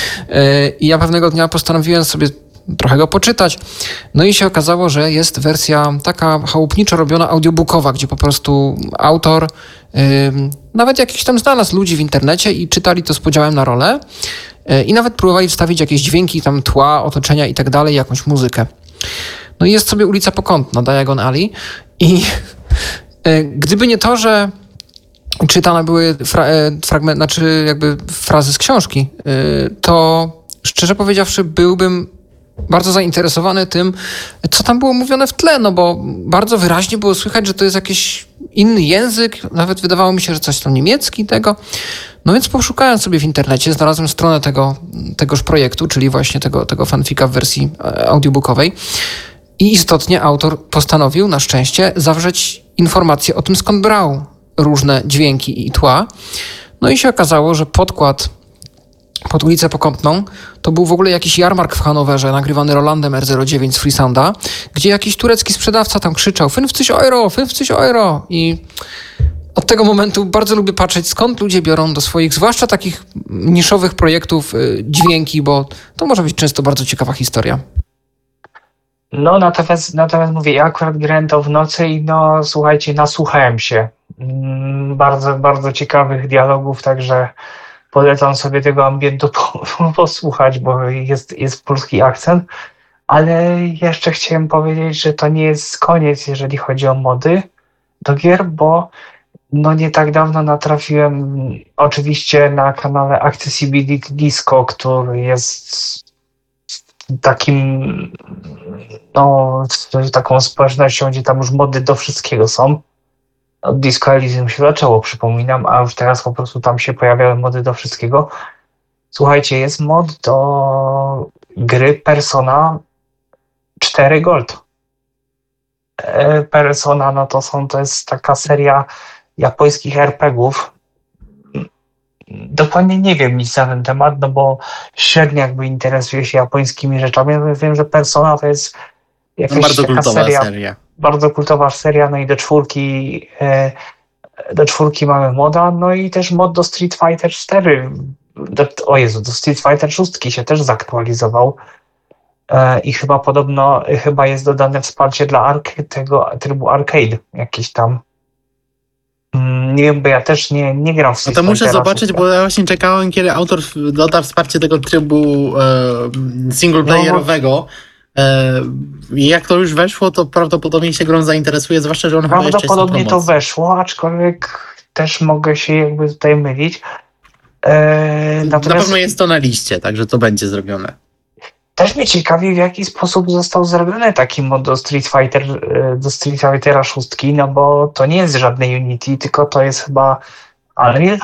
I ja pewnego dnia postanowiłem sobie trochę go poczytać. No i się okazało, że jest wersja taka chałupniczo robiona audiobookowa, gdzie po prostu autor yy, nawet jakiś tam znalazł ludzi w internecie i czytali to z podziałem na rolę yy, i nawet próbowali wstawić jakieś dźwięki, tam tła, otoczenia i tak dalej, jakąś muzykę. No i jest sobie ulica Pokątna, Diagon Alley i yy, gdyby nie to, że czytane były fra- fragment, znaczy jakby frazy z książki, yy, to szczerze powiedziawszy byłbym bardzo zainteresowany tym, co tam było mówione w tle, no bo bardzo wyraźnie było słychać, że to jest jakiś inny język, nawet wydawało mi się, że coś tam niemiecki tego. No więc poszukałem sobie w internecie, znalazłem stronę tego, tegoż projektu, czyli właśnie tego, tego fanfika w wersji audiobookowej i istotnie autor postanowił na szczęście zawrzeć informacje o tym, skąd brał różne dźwięki i tła. No i się okazało, że podkład pod ulicę Pokątną to był w ogóle jakiś jarmark w Hanowerze nagrywany Rolandem R zero dziewięć z Freesounda, gdzie jakiś turecki sprzedawca tam krzyczał fünfzig euro, fünfzig euro i od tego momentu bardzo lubię patrzeć, skąd ludzie biorą do swoich, zwłaszcza takich niszowych projektów, dźwięki, bo to może być często bardzo ciekawa historia. No natomiast, natomiast mówię, ja akurat grałem to w nocy i no słuchajcie, nasłuchałem się mm, bardzo, bardzo ciekawych dialogów, także polecam sobie tego ambientu po, posłuchać, bo jest, jest polski akcent, ale jeszcze chciałem powiedzieć, że to nie jest koniec, jeżeli chodzi o mody do gier, bo no nie tak dawno natrafiłem oczywiście na kanale Accessibility Disco, który jest takim no taką społecznością, gdzie tam już mody do wszystkiego są. Od Disco Elysium się zaczęło, przypominam, a już teraz po prostu tam się pojawiały mody do wszystkiego. Słuchajcie, jest mod do gry Persona cztery Gold. Persona, no to są, to jest taka seria japońskich er pe gie ów. Dokładnie nie wiem nic na ten temat, no bo średnio jakby interesuję się japońskimi rzeczami. Wiem, że Persona to jest jakaś No, bardzo taka kultowa seria, seria. bardzo kultowa seria, no i do czwórki, e, do czwórki mamy moda, no i też mod do Street Fighter cztery. Do, o Jezu, do Street Fighter sześć się też zaktualizował. E, I chyba podobno, chyba jest dodane wsparcie dla arc- tego trybu arcade jakiś tam. Mm, Nie wiem, bo ja też nie, nie gram w No Street to muszę Fightera zobaczyć, szóstkę. bo ja właśnie czekałem, kiedy autor doda wsparcie tego trybu e, singleplayerowego. E, I jak to już weszło, to prawdopodobnie się grą zainteresuje, zwłaszcza, że on chyba jeszcze jest na Prawdopodobnie to promocji. weszło, aczkolwiek też mogę się jakby tutaj mylić. E, Na natomiast pewno jest to na liście, także to będzie zrobione. też mnie ciekawi, w jaki sposób został zrobiony taki mod do Street Fighter, e, do Street Fightera sześć, no bo to nie jest żadne Unity, tylko to jest chyba Unreal.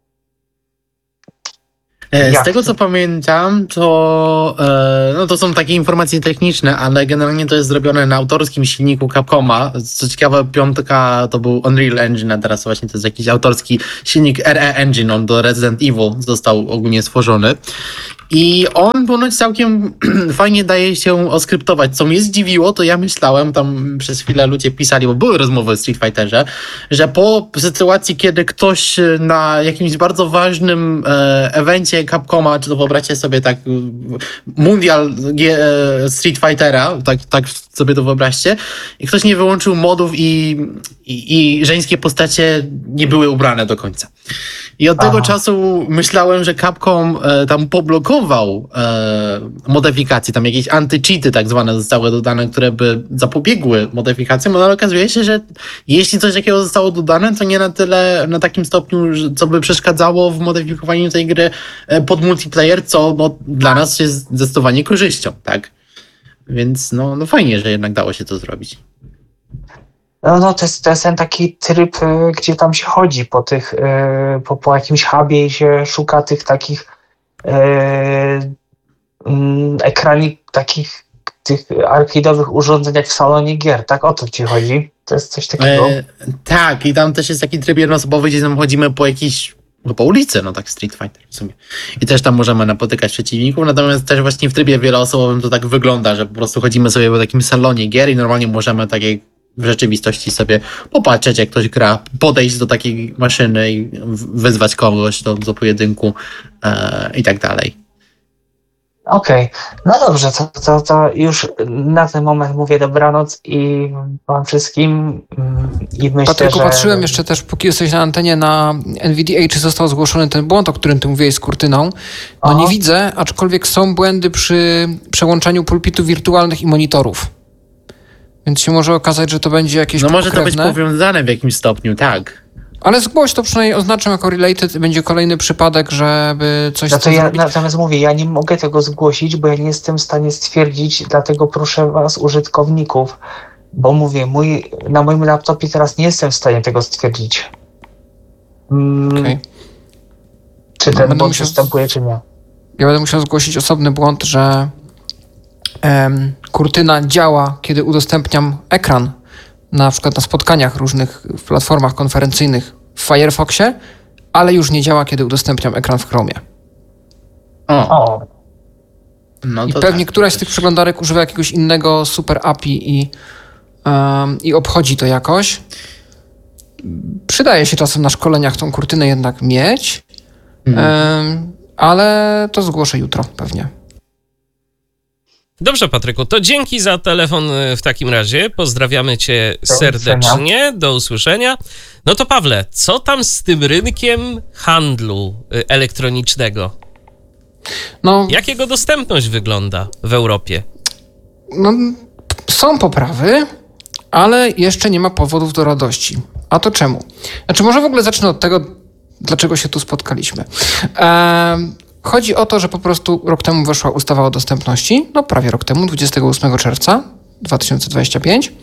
E, Z Jak tego to? co pamiętam, to, e, no to są takie informacje techniczne, ale generalnie to jest zrobione na autorskim silniku Capcoma. Co ciekawe, piątka to był Unreal Engine, a teraz właśnie to jest jakiś autorski silnik R E Engine, on do Resident Evil został ogólnie stworzony. I on ponoć całkiem fajnie daje się oskryptować. Co mnie zdziwiło, to ja myślałem, tam przez chwilę ludzie pisali, bo były rozmowy o Street Fighterze, że po sytuacji, kiedy ktoś na jakimś bardzo ważnym e, evencie Capcoma, czy to wyobraźcie sobie tak mundial e, Street Fightera, tak, tak sobie to wyobraźcie, i ktoś nie wyłączył modów i, i, i żeńskie postacie nie były ubrane do końca. I od tego Aha. czasu myślałem, że Capcom e, tam poblokował e, modyfikacje, tam jakieś anty-cheaty tak zwane zostały dodane, które by zapobiegły modyfikacjom, no ale okazuje się, że jeśli coś takiego zostało dodane, to nie na tyle, na takim stopniu, że- co by przeszkadzało w modyfikowaniu tej gry e, pod multiplayer, co no, dla nas jest zdecydowanie korzyścią, tak? Więc no, no fajnie, że jednak dało się to zrobić. No, no to, jest, to jest ten taki tryb, y, gdzie tam się chodzi po tych, y, po, po jakimś hubie i się szuka tych takich y, mm, ekranik, takich tych arcade'owych urządzeń jak w salonie gier, tak? O to ci chodzi? To jest coś takiego? E, tak, i tam też jest taki tryb jednoosobowy, gdzie tam chodzimy po jakiejś, no po ulicy, no tak Street Fighter w sumie. I też tam możemy napotykać przeciwników, natomiast też właśnie w trybie wieloosobowym to tak wygląda, że po prostu chodzimy sobie po takim salonie gier i normalnie możemy tak jak w rzeczywistości sobie popatrzeć, jak ktoś gra, podejść do takiej maszyny i w- wyzwać kogoś do, do pojedynku e, i tak dalej. Okej, no dobrze, to, to, to już na ten moment mówię dobranoc i wam wszystkim mm, i myślę, Patryku, że... patrzyłem jeszcze też, póki jesteś na antenie, na N V D A, czy został zgłoszony ten błąd, o którym ty mówiłeś z kurtyną. No Aha. nie widzę, aczkolwiek są błędy przy przełączaniu pulpitów wirtualnych i monitorów. Więc się może okazać, że to będzie jakieś No może to być pokrewne. powiązane w jakimś stopniu, tak. Ale zgłoś to, przynajmniej oznaczam jako related, będzie kolejny przypadek, żeby coś No z to tym ja zrobić. natomiast mówię, ja nie mogę tego zgłosić, bo ja nie jestem w stanie stwierdzić, dlatego proszę was, użytkowników, bo mówię, mój, na moim laptopie teraz nie jestem w stanie tego stwierdzić. Mm, Okej. Czy No, ten będę błąd musiał- występuje, czy nie. Ja będę musiał zgłosić osobny błąd, że em, kurtyna działa, kiedy udostępniam ekran, na przykład na spotkaniach różnych w platformach konferencyjnych w Firefoxie, ale już nie działa, kiedy udostępniam ekran w Chromie. O, O, no I to pewnie tak, któraś to z tych też. przeglądarek używa jakiegoś innego super A P I i, em, i obchodzi to jakoś. Przydaje się czasem na szkoleniach tą kurtynę jednak mieć, Mhm. em, ale to zgłoszę jutro pewnie. Dobrze, Patryku, to dzięki za telefon y, w takim razie. Pozdrawiamy cię Do serdecznie. Do usłyszenia. No to Pawle, co tam z tym rynkiem handlu y, elektronicznego? No, Jak jego dostępność wygląda w Europie? no, są poprawy, ale jeszcze nie ma powodów do radości. A to czemu? Znaczy, może w ogóle zacznę od tego, dlaczego się tu spotkaliśmy. Ehm, chodzi o to, że po prostu rok temu weszła ustawa o dostępności, no prawie rok temu, dwudziestego ósmego czerwca dwa tysiące dwudziestego piątego.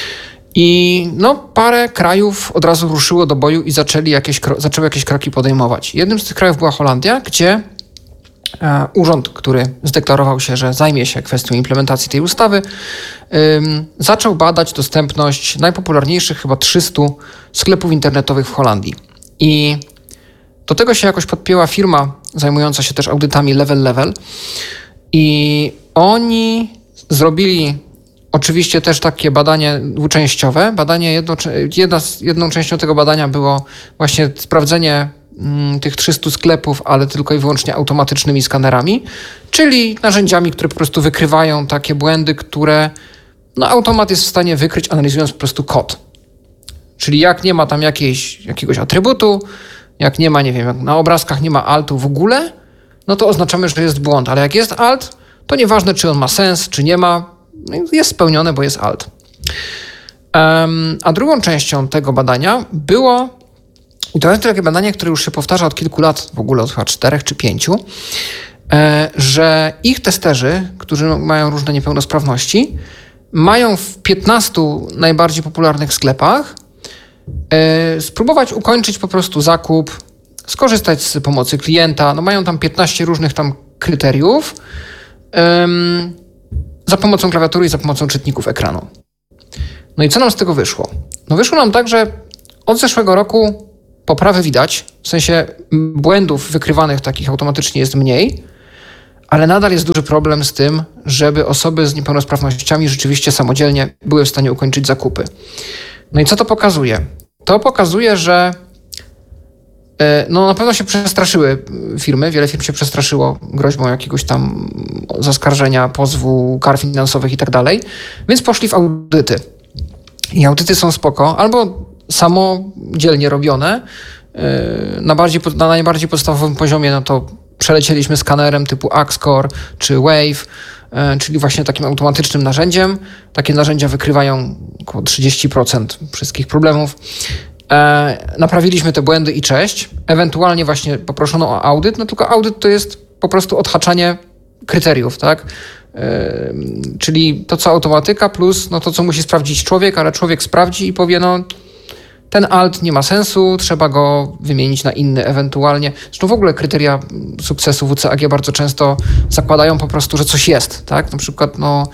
I no, parę krajów od razu ruszyło do boju i zaczęli jakieś, kro- zaczęły jakieś kroki podejmować. Jednym z tych krajów była Holandia, gdzie e, urząd, który zdeklarował się, że zajmie się kwestią implementacji tej ustawy, ym, zaczął badać dostępność najpopularniejszych chyba trzystu sklepów internetowych w Holandii. I do tego się jakoś podpięła firma zajmująca się też audytami Level Level i oni zrobili oczywiście też takie badanie dwuczęściowe. Badanie jedno, jedna z, jedną częścią tego badania było właśnie sprawdzenie mm, tych trzystu sklepów, ale tylko i wyłącznie automatycznymi skanerami, czyli narzędziami, które po prostu wykrywają takie błędy, które no, automat jest w stanie wykryć, analizując po prostu kod. Czyli jak nie ma tam jakiejś, jakiegoś atrybutu, jak nie ma, nie wiem, jak na obrazkach nie ma altu w ogóle, no to oznaczamy, że jest błąd. Ale jak jest alt, to nieważne, czy on ma sens, czy nie ma, jest spełnione, bo jest alt. Um, a drugą częścią tego badania było, i to jest takie badanie, które już się powtarza od kilku lat, w ogóle od chyba czterech czy pięciu, e, że ich testerzy, którzy mają różne niepełnosprawności, mają w piętnastu najbardziej popularnych sklepach e, spróbować ukończyć po prostu zakup, skorzystać z pomocy klienta. No mają tam piętnaście różnych tam kryteriów e, za pomocą klawiatury i za pomocą czytników ekranu. No i co nam z tego wyszło? No wyszło nam tak, że od zeszłego roku poprawy widać, w sensie błędów wykrywanych takich automatycznie jest mniej, ale nadal jest duży problem z tym, żeby osoby z niepełnosprawnościami rzeczywiście samodzielnie były w stanie ukończyć zakupy. No i co to pokazuje? To pokazuje, że no na pewno się przestraszyły firmy, wiele firm się przestraszyło groźbą jakiegoś tam zaskarżenia, pozwu, kar finansowych i tak dalej, więc poszli w audyty. I audyty są spoko, albo samodzielnie robione, na, bardziej, na najbardziej podstawowym poziomie, no to przelecieliśmy skanerem typu Axcore czy Wave, czyli właśnie takim automatycznym narzędziem. Takie narzędzia wykrywają około trzydzieści procent wszystkich problemów. E, naprawiliśmy te błędy i cześć. Ewentualnie właśnie poproszono o audyt, no tylko audyt to jest po prostu odhaczanie kryteriów, tak? E, czyli to, co automatyka plus no to, co musi sprawdzić człowiek, ale człowiek sprawdzi i powie, no ten alt nie ma sensu, trzeba go wymienić na inny ewentualnie. Zresztą w ogóle kryteria sukcesu W C A G bardzo często zakładają po prostu, że coś jest, tak? Na przykład, no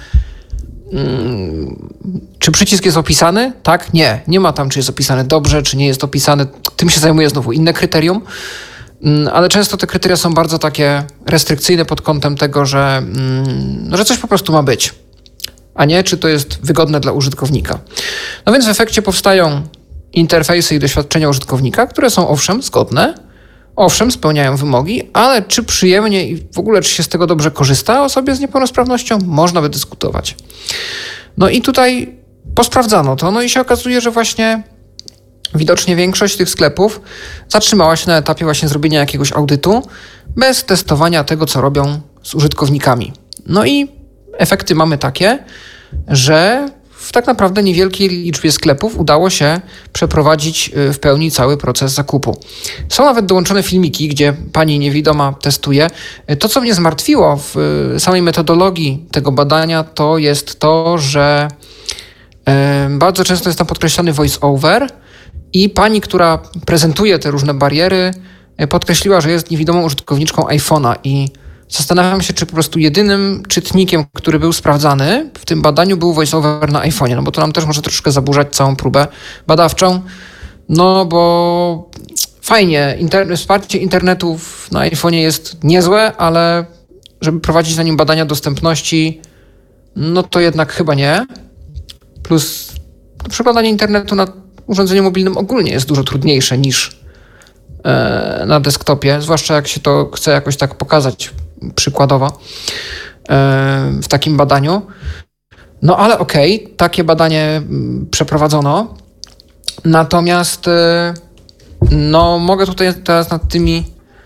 czy przycisk jest opisany? Tak? Nie. Nie ma tam, czy jest opisany dobrze, czy nie jest opisany. Tym się zajmuje znowu inne kryterium, ale często te kryteria są bardzo takie restrykcyjne pod kątem tego, że, no, że coś po prostu ma być, a nie czy to jest wygodne dla użytkownika. No więc w efekcie powstają interfejsy i doświadczenia użytkownika, które są owszem zgodne, owszem spełniają wymogi, ale czy przyjemnie i w ogóle czy się z tego dobrze korzysta osobie z niepełnosprawnością, można by dyskutować. No i tutaj posprawdzano to, no i się okazuje, że właśnie widocznie większość tych sklepów zatrzymała się na etapie właśnie zrobienia jakiegoś audytu bez testowania tego, co robią z użytkownikami. No i efekty mamy takie, że w tak naprawdę niewielkiej liczbie sklepów udało się przeprowadzić w pełni cały proces zakupu. Są nawet dołączone filmiki, gdzie pani niewidoma testuje. To, co mnie zmartwiło w samej metodologii tego badania, to jest to, że bardzo często jest tam podkreślany voice-over i pani, która prezentuje te różne bariery, podkreśliła, że jest niewidomą użytkowniczką iPhone'a i zastanawiam się, czy po prostu jedynym czytnikiem, który był sprawdzany w tym badaniu był voiceover na iPhone'ie, no bo to nam też może troszkę zaburzać całą próbę badawczą, no bo fajnie, internet, wsparcie internetu na iPhone'ie jest niezłe, ale żeby prowadzić na nim badania dostępności, no to jednak chyba nie. Plus przeglądanie internetu na urządzeniu mobilnym ogólnie jest dużo trudniejsze niż e, na desktopie, zwłaszcza jak się to chce jakoś tak pokazać przykładowo w takim badaniu. No ale okej, okay, takie badanie przeprowadzono. Natomiast no mogę tutaj teraz nad tymi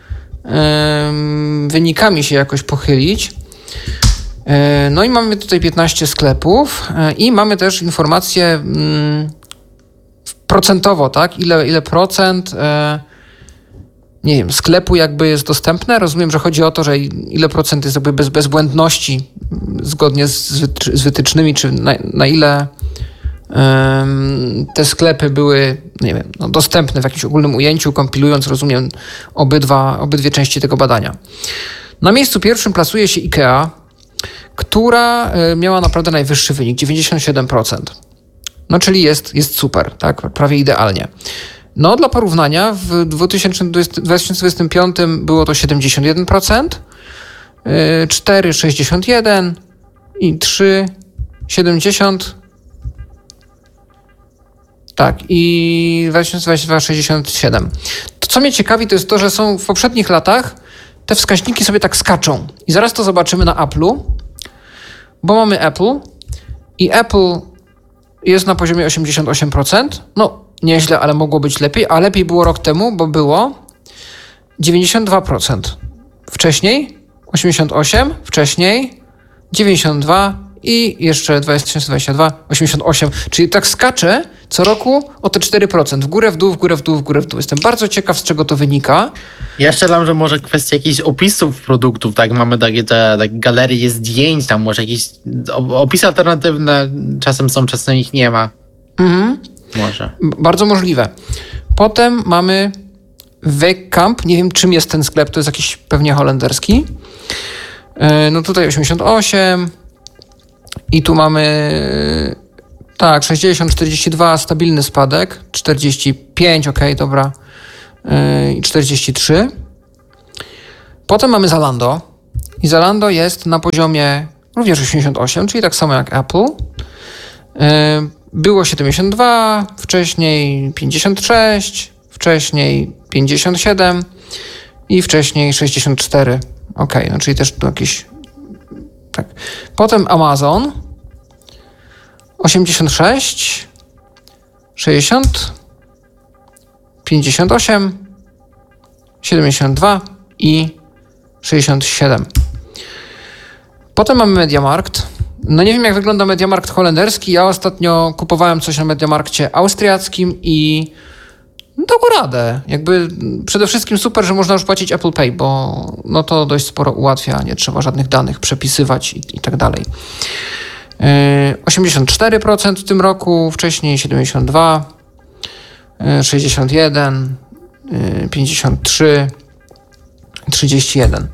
wynikami się jakoś pochylić. No i mamy tutaj piętnaście sklepów i mamy też informacje procentowo, tak? Ile, ile procent nie wiem, sklepu jakby jest dostępne. Rozumiem, że chodzi o to, że ile procent jest jakby bez bezbłędności zgodnie z, z wytycznymi, czy na, na ile um, te sklepy były, nie wiem, no, dostępne w jakimś ogólnym ujęciu, kompilując, rozumiem, obydwa, obydwie części tego badania. Na miejscu pierwszym plasuje się IKEA, która miała naprawdę najwyższy wynik, dziewięćdziesiąt siedem procent. No czyli jest, jest super, tak, prawie idealnie. No dla porównania w dwa tysiące dwudziestym piątym było to siedemdziesiąt jeden procent, cztery sześćdziesiąt jeden i trzy siedemdziesiąt. Tak, i dwa tysiące dwudziesty drugi sześćdziesiąt siedem. To, co mnie ciekawi, to jest to, że są w poprzednich latach te wskaźniki sobie tak skaczą. I zaraz to zobaczymy na Apple'u, bo mamy Apple i Apple jest na poziomie osiemdziesiąt osiem procent. No, nieźle, ale mogło być lepiej, a lepiej było rok temu, bo było dziewięćdziesiąt dwa procent. Wcześniej osiemdziesiąt osiem procent, wcześniej dziewięćdziesiąt dwa procent i jeszcze dwa tysiące dwudziesty drugi osiemdziesiąt osiem procent. Czyli tak skacze co roku o te cztery procent. W górę, w dół, w górę, w dół, w górę, w dół. Jestem bardzo ciekaw, z czego to wynika. Ja strzelam, że może kwestia jakichś opisów produktów, tak? Mamy takie, te, takie galerie zdjęć, tam może jakieś opisy alternatywne czasem są, czasem ich nie ma. Mhm. Może. Bardzo możliwe. Potem mamy Weekamp. Nie wiem, czym jest ten sklep. To jest jakiś pewnie holenderski. No tutaj osiemdziesiąt osiem. I tu mamy tak, sześćdziesiąt, czterdzieści dwa, stabilny spadek. czterdzieści pięć, ok, dobra. I czterdzieści trzy. Potem mamy Zalando. I Zalando jest na poziomie również osiemdziesiąt osiem, czyli tak samo jak Apple. Było siedemdziesiąt dwa, wcześniej pięćdziesiąt sześć, wcześniej pięćdziesiąt siedem i wcześniej sześćdziesiąt cztery. Ok, no czyli też tu jakieś... Tak. Potem Amazon osiemdziesiąt sześć, sześćdziesiąt, pięćdziesiąt osiem, siedemdziesiąt dwa i sześćdziesiąt siedem. Potem mamy MediaMarkt. No nie wiem, jak wygląda MediaMarkt holenderski. Ja ostatnio kupowałem coś na MediaMarkcie austriackim i dało radę. Jakby przede wszystkim super, że można już płacić Apple Pay, bo no to dość sporo ułatwia, nie trzeba żadnych danych przepisywać i, i tak dalej. Yy, osiemdziesiąt cztery procent w tym roku, wcześniej siedemdziesiąt dwa, yy, sześćdziesiąt jeden, yy, pięćdziesiąt trzy, trzydzieści jeden.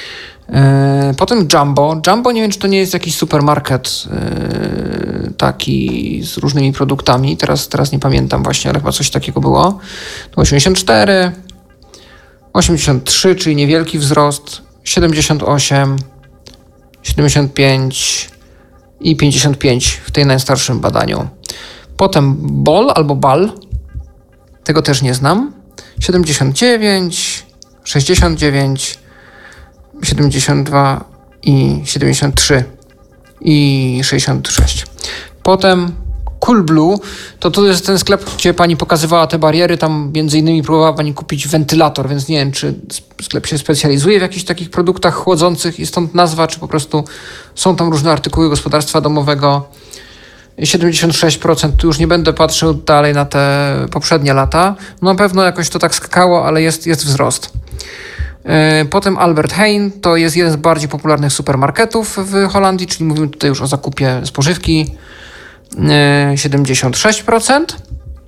Yy, potem Jumbo. Jumbo, nie wiem, czy to nie jest jakiś supermarket yy, taki z różnymi produktami. Teraz, teraz nie pamiętam właśnie, ale chyba coś takiego było. To osiemdziesiąt cztery, osiemdziesiąt trzy, czyli niewielki wzrost, siedemdziesiąt osiem, siedemdziesiąt pięć i pięćdziesiąt pięć w tej najstarszym badaniu. Potem Bol albo Bal, tego też nie znam, siedemdziesiąt dziewięć, sześćdziesiąt dziewięć, siedemdziesiąt dwa i siedemdziesiąt trzy i sześćdziesiąt sześć. Potem Coolblue, to to jest ten sklep, gdzie pani pokazywała te bariery, tam między innymi próbowała pani kupić wentylator, więc nie wiem, czy sklep się specjalizuje w jakichś takich produktach chłodzących i stąd nazwa, czy po prostu są tam różne artykuły gospodarstwa domowego. siedemdziesiąt sześć procent, tu już nie będę patrzył dalej na te poprzednie lata. No na pewno jakoś to tak skakało, ale jest, jest wzrost. Potem Albert Heijn, to jest jeden z bardziej popularnych supermarketów w Holandii, czyli mówimy tutaj już o zakupie spożywki, siedemdziesiąt sześć procent.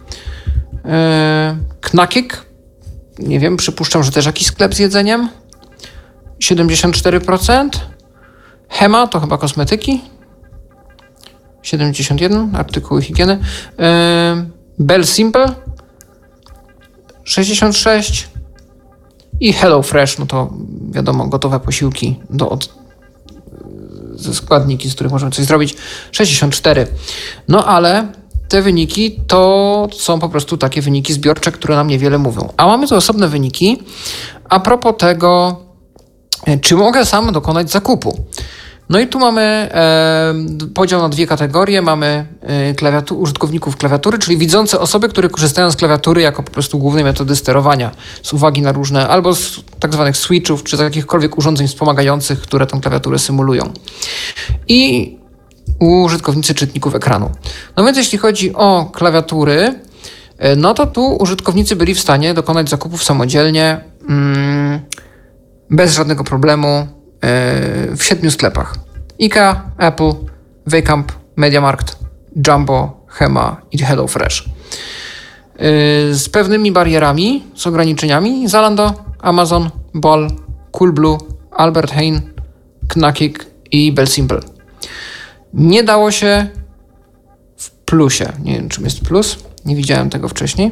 Knakik, nie wiem, przypuszczam, że też jakiś sklep z jedzeniem, siedemdziesiąt cztery procent. Hema, to chyba kosmetyki, siedemdziesiąt jeden, artykuły higieny. Bell Simple, sześćdziesiąt sześć. I HelloFresh, no to wiadomo, gotowe posiłki do od, ze składniki, z których możemy coś zrobić, sześćdziesiąt cztery. No ale te wyniki to są po prostu takie wyniki zbiorcze, które nam niewiele mówią. A mamy tu osobne wyniki a propos tego, czy mogę sam dokonać zakupu. No i tu mamy e, podział na dwie kategorie. Mamy e, klawiatu- użytkowników klawiatury, czyli widzące osoby, które korzystają z klawiatury jako po prostu głównej metody sterowania z uwagi na różne, albo z tak zwanych switchów, czy z jakichkolwiek urządzeń wspomagających, które tą klawiaturę symulują. I użytkownicy czytników ekranu. No więc jeśli chodzi o klawiatury, e, no to tu użytkownicy byli w stanie dokonać zakupów samodzielnie, mm, bez żadnego problemu, w siedmiu sklepach. IKEA, Apple, Weekamp, MediaMarkt, Jumbo, Hema i HelloFresh. Z pewnymi barierami, z ograniczeniami: Zalando, Amazon, Bol, Coolblue, Albert Heijn, Knakik i Bell Simple. Nie dało się w plusie. Nie wiem, czym jest plus. Nie widziałem tego wcześniej.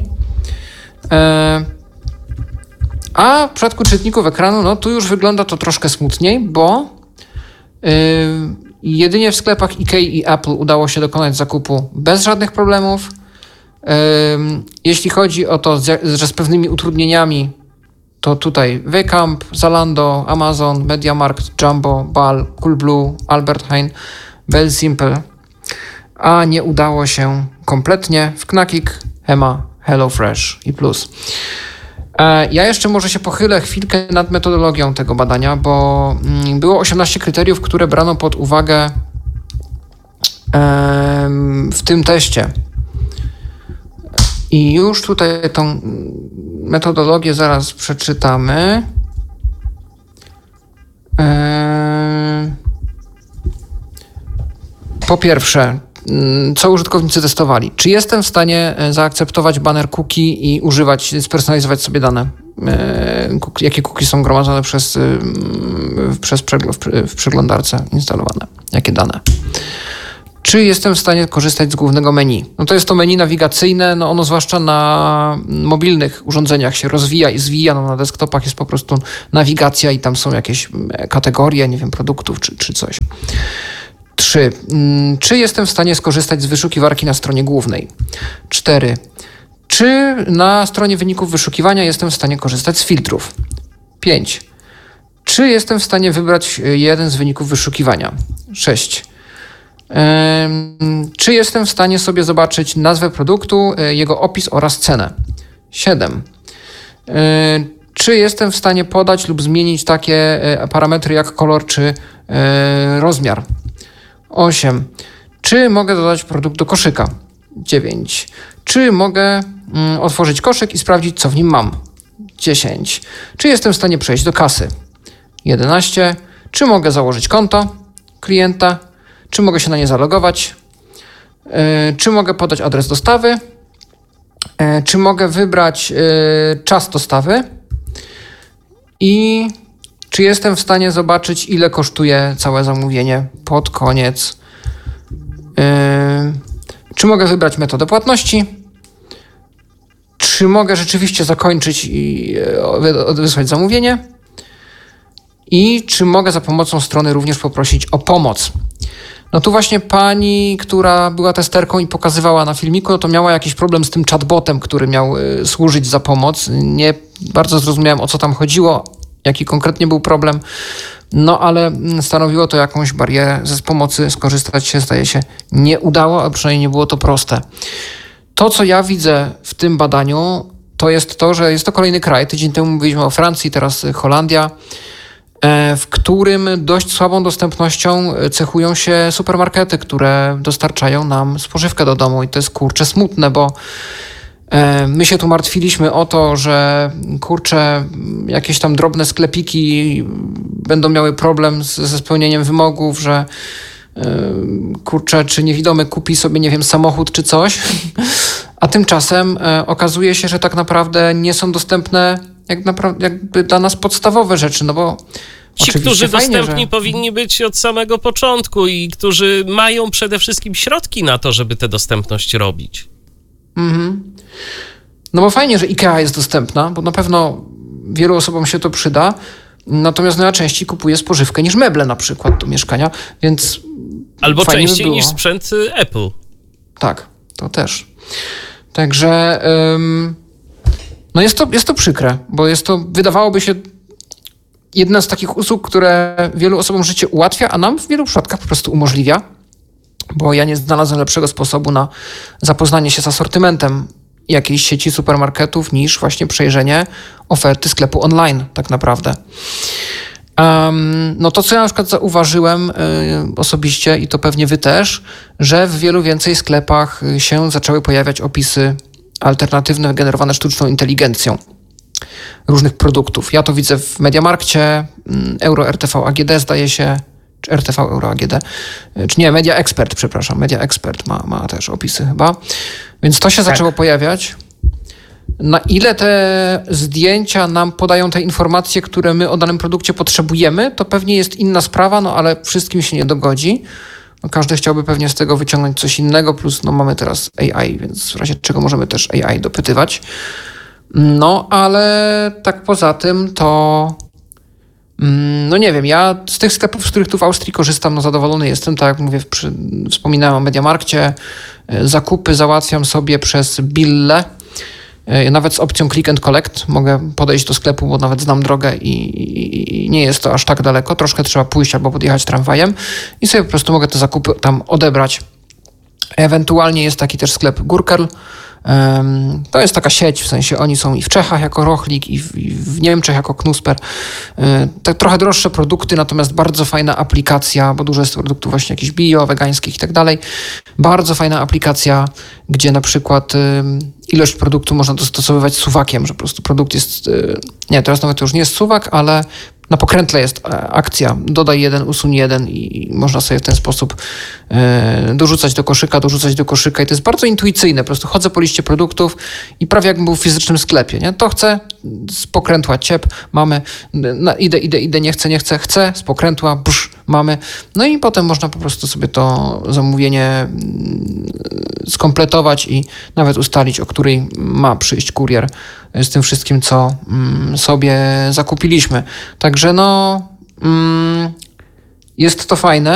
A w przypadku czytników ekranu, no tu już wygląda to troszkę smutniej, bo yy, I jedynie w sklepach Ikei i Apple udało się dokonać zakupu bez żadnych problemów. Jeśli chodzi o to, że z pewnymi utrudnieniami, to tutaj Wecamp, Zalando, Amazon, MediaMarkt, Jumbo, Bal, Coolblue, Albert Heijn, Bell Simple, a nie udało się kompletnie w Knakik, Hema, HelloFresh i Plus. Ja jeszcze może się pochylę chwilkę nad metodologią tego badania, bo było osiemnaście kryteriów, które brano pod uwagę w tym teście. I już tutaj tą metodologię zaraz przeczytamy. Po pierwsze, co użytkownicy testowali? Czy jestem w stanie zaakceptować banner cookie i używać, spersonalizować sobie dane? Jakie cookie są gromadzone przez, przez przegl- w przeglądarce instalowane? Jakie dane? Czy jestem w stanie korzystać z głównego menu? No to jest to menu nawigacyjne, no ono zwłaszcza na mobilnych urządzeniach się rozwija i zwija, no na desktopach jest po prostu nawigacja i tam są jakieś kategorie, nie wiem, produktów czy, czy coś. Trzy. Czy jestem w stanie skorzystać z wyszukiwarki na stronie głównej? Cztery. Czy na stronie wyników wyszukiwania jestem w stanie korzystać z filtrów? Pięć. Czy jestem w stanie wybrać jeden z wyników wyszukiwania? Sześć. Czy jestem w stanie sobie zobaczyć nazwę produktu, jego opis oraz cenę? Siedem. Czy jestem w stanie podać lub zmienić takie parametry jak kolor czy rozmiar? Osiem. Czy mogę dodać produkt do koszyka? Dziewięć. Czy mogę otworzyć koszyk i sprawdzić, co w nim mam? Dziesięć. Czy jestem w stanie przejść do kasy? Jedenaście. Czy mogę założyć konto klienta? Czy mogę się na nie zalogować? Yy, czy mogę podać adres dostawy? Yy, czy mogę wybrać yy, czas dostawy? I czy jestem w stanie zobaczyć, ile kosztuje całe zamówienie pod koniec? Yy, czy mogę wybrać metodę płatności? Czy mogę rzeczywiście zakończyć i yy, wysłać zamówienie? I czy mogę za pomocą strony również poprosić o pomoc? No tu właśnie pani, która była testerką i pokazywała na filmiku, no to miała jakiś problem z tym chatbotem, który miał y, służyć za pomoc. Nie bardzo zrozumiałem, o co tam chodziło, jaki konkretnie był problem, no ale stanowiło to jakąś barierę. Ze pomocy skorzystać się, zdaje się, nie udało, a przynajmniej nie było to proste. To, co ja widzę w tym badaniu, to jest to, że jest to kolejny kraj. Tydzień temu mówiliśmy o Francji, teraz Holandia, w którym dość słabą dostępnością cechują się supermarkety, które dostarczają nam spożywkę do domu. I to jest, kurczę, smutne, bo my się tu martwiliśmy o to, że kurczę, jakieś tam drobne sklepiki będą miały problem z, ze spełnieniem wymogów, że kurczę, czy niewidomy kupi sobie, nie wiem, samochód czy coś. A tymczasem okazuje się, że tak naprawdę nie są dostępne jak naprawdę, jakby dla nas podstawowe rzeczy, no bo ci, którzy fajnie, dostępni że... powinni być od samego początku i którzy mają przede wszystkim środki na to, żeby tę dostępność robić. Mhm. No bo fajnie, że IKEA jest dostępna, bo na pewno wielu osobom się to przyda, natomiast no ja częściej kupuję spożywkę niż meble na przykład do mieszkania, więc albo fajnie częściej by niż sprzęt Apple. Tak, to też. Także ym, no jest to, jest to przykre, bo jest to, wydawałoby się, jedna z takich usług, które wielu osobom życie ułatwia, a nam w wielu przypadkach po prostu umożliwia, bo ja nie znalazłem lepszego sposobu na zapoznanie się z asortymentem jakiejś sieci supermarketów niż właśnie przejrzenie oferty sklepu online tak naprawdę. Um, no to, co ja na przykład zauważyłem y, osobiście i to pewnie wy też, że w wielu więcej sklepach się zaczęły pojawiać opisy alternatywne generowane sztuczną inteligencją różnych produktów. Ja to widzę w Mediamarkcie, Euro R T V A G D zdaje się, czy R T V Euro A G D, czy nie, Media Expert, przepraszam, Media Expert ma, ma też opisy chyba. Więc to się tak zaczęło pojawiać. Na ile te zdjęcia nam podają te informacje, które my o danym produkcie potrzebujemy, to pewnie jest inna sprawa, no ale wszystkim się nie dogodzi. No, każdy chciałby pewnie z tego wyciągnąć coś innego, plus no, mamy teraz A I, więc w razie czego możemy też A I dopytywać. No, ale tak poza tym to No nie wiem, ja z tych sklepów, z których tu w Austrii korzystam, no zadowolony jestem, tak jak mówię, przy, wspominałem o MediaMarkcie, zakupy załatwiam sobie przez Bille, nawet z opcją click and collect mogę podejść do sklepu, bo nawet znam drogę i, i, i nie jest to aż tak daleko, troszkę trzeba pójść albo podjechać tramwajem i sobie po prostu mogę te zakupy tam odebrać. Ewentualnie jest taki też sklep Gurkerl. To jest taka sieć, w sensie oni są i w Czechach jako Rochlik, i w, i w Niemczech jako Knusper. Tak trochę droższe produkty, natomiast bardzo fajna aplikacja, bo dużo jest produktów właśnie jakichś bio, wegańskich i tak dalej. Bardzo fajna aplikacja, gdzie na przykład ilość produktu można dostosowywać suwakiem, że po prostu produkt jest, nie, teraz nawet to już nie jest suwak, ale na pokrętle jest akcja, dodaj jeden, usuń jeden i można sobie w ten sposób dorzucać do koszyka, dorzucać do koszyka i to jest bardzo intuicyjne. Po prostu chodzę po liście produktów i prawie jakbym był w fizycznym sklepie. Nie? To chcę, z pokrętła ciep, mamy, na, idę, idę, idę, nie chcę, nie chcę, chcę, z pokrętła, busz, mamy. No i potem można po prostu sobie to zamówienie skompletować i nawet ustalić, o której ma przyjść kurier z tym wszystkim, co sobie zakupiliśmy. Także no, jest to fajne.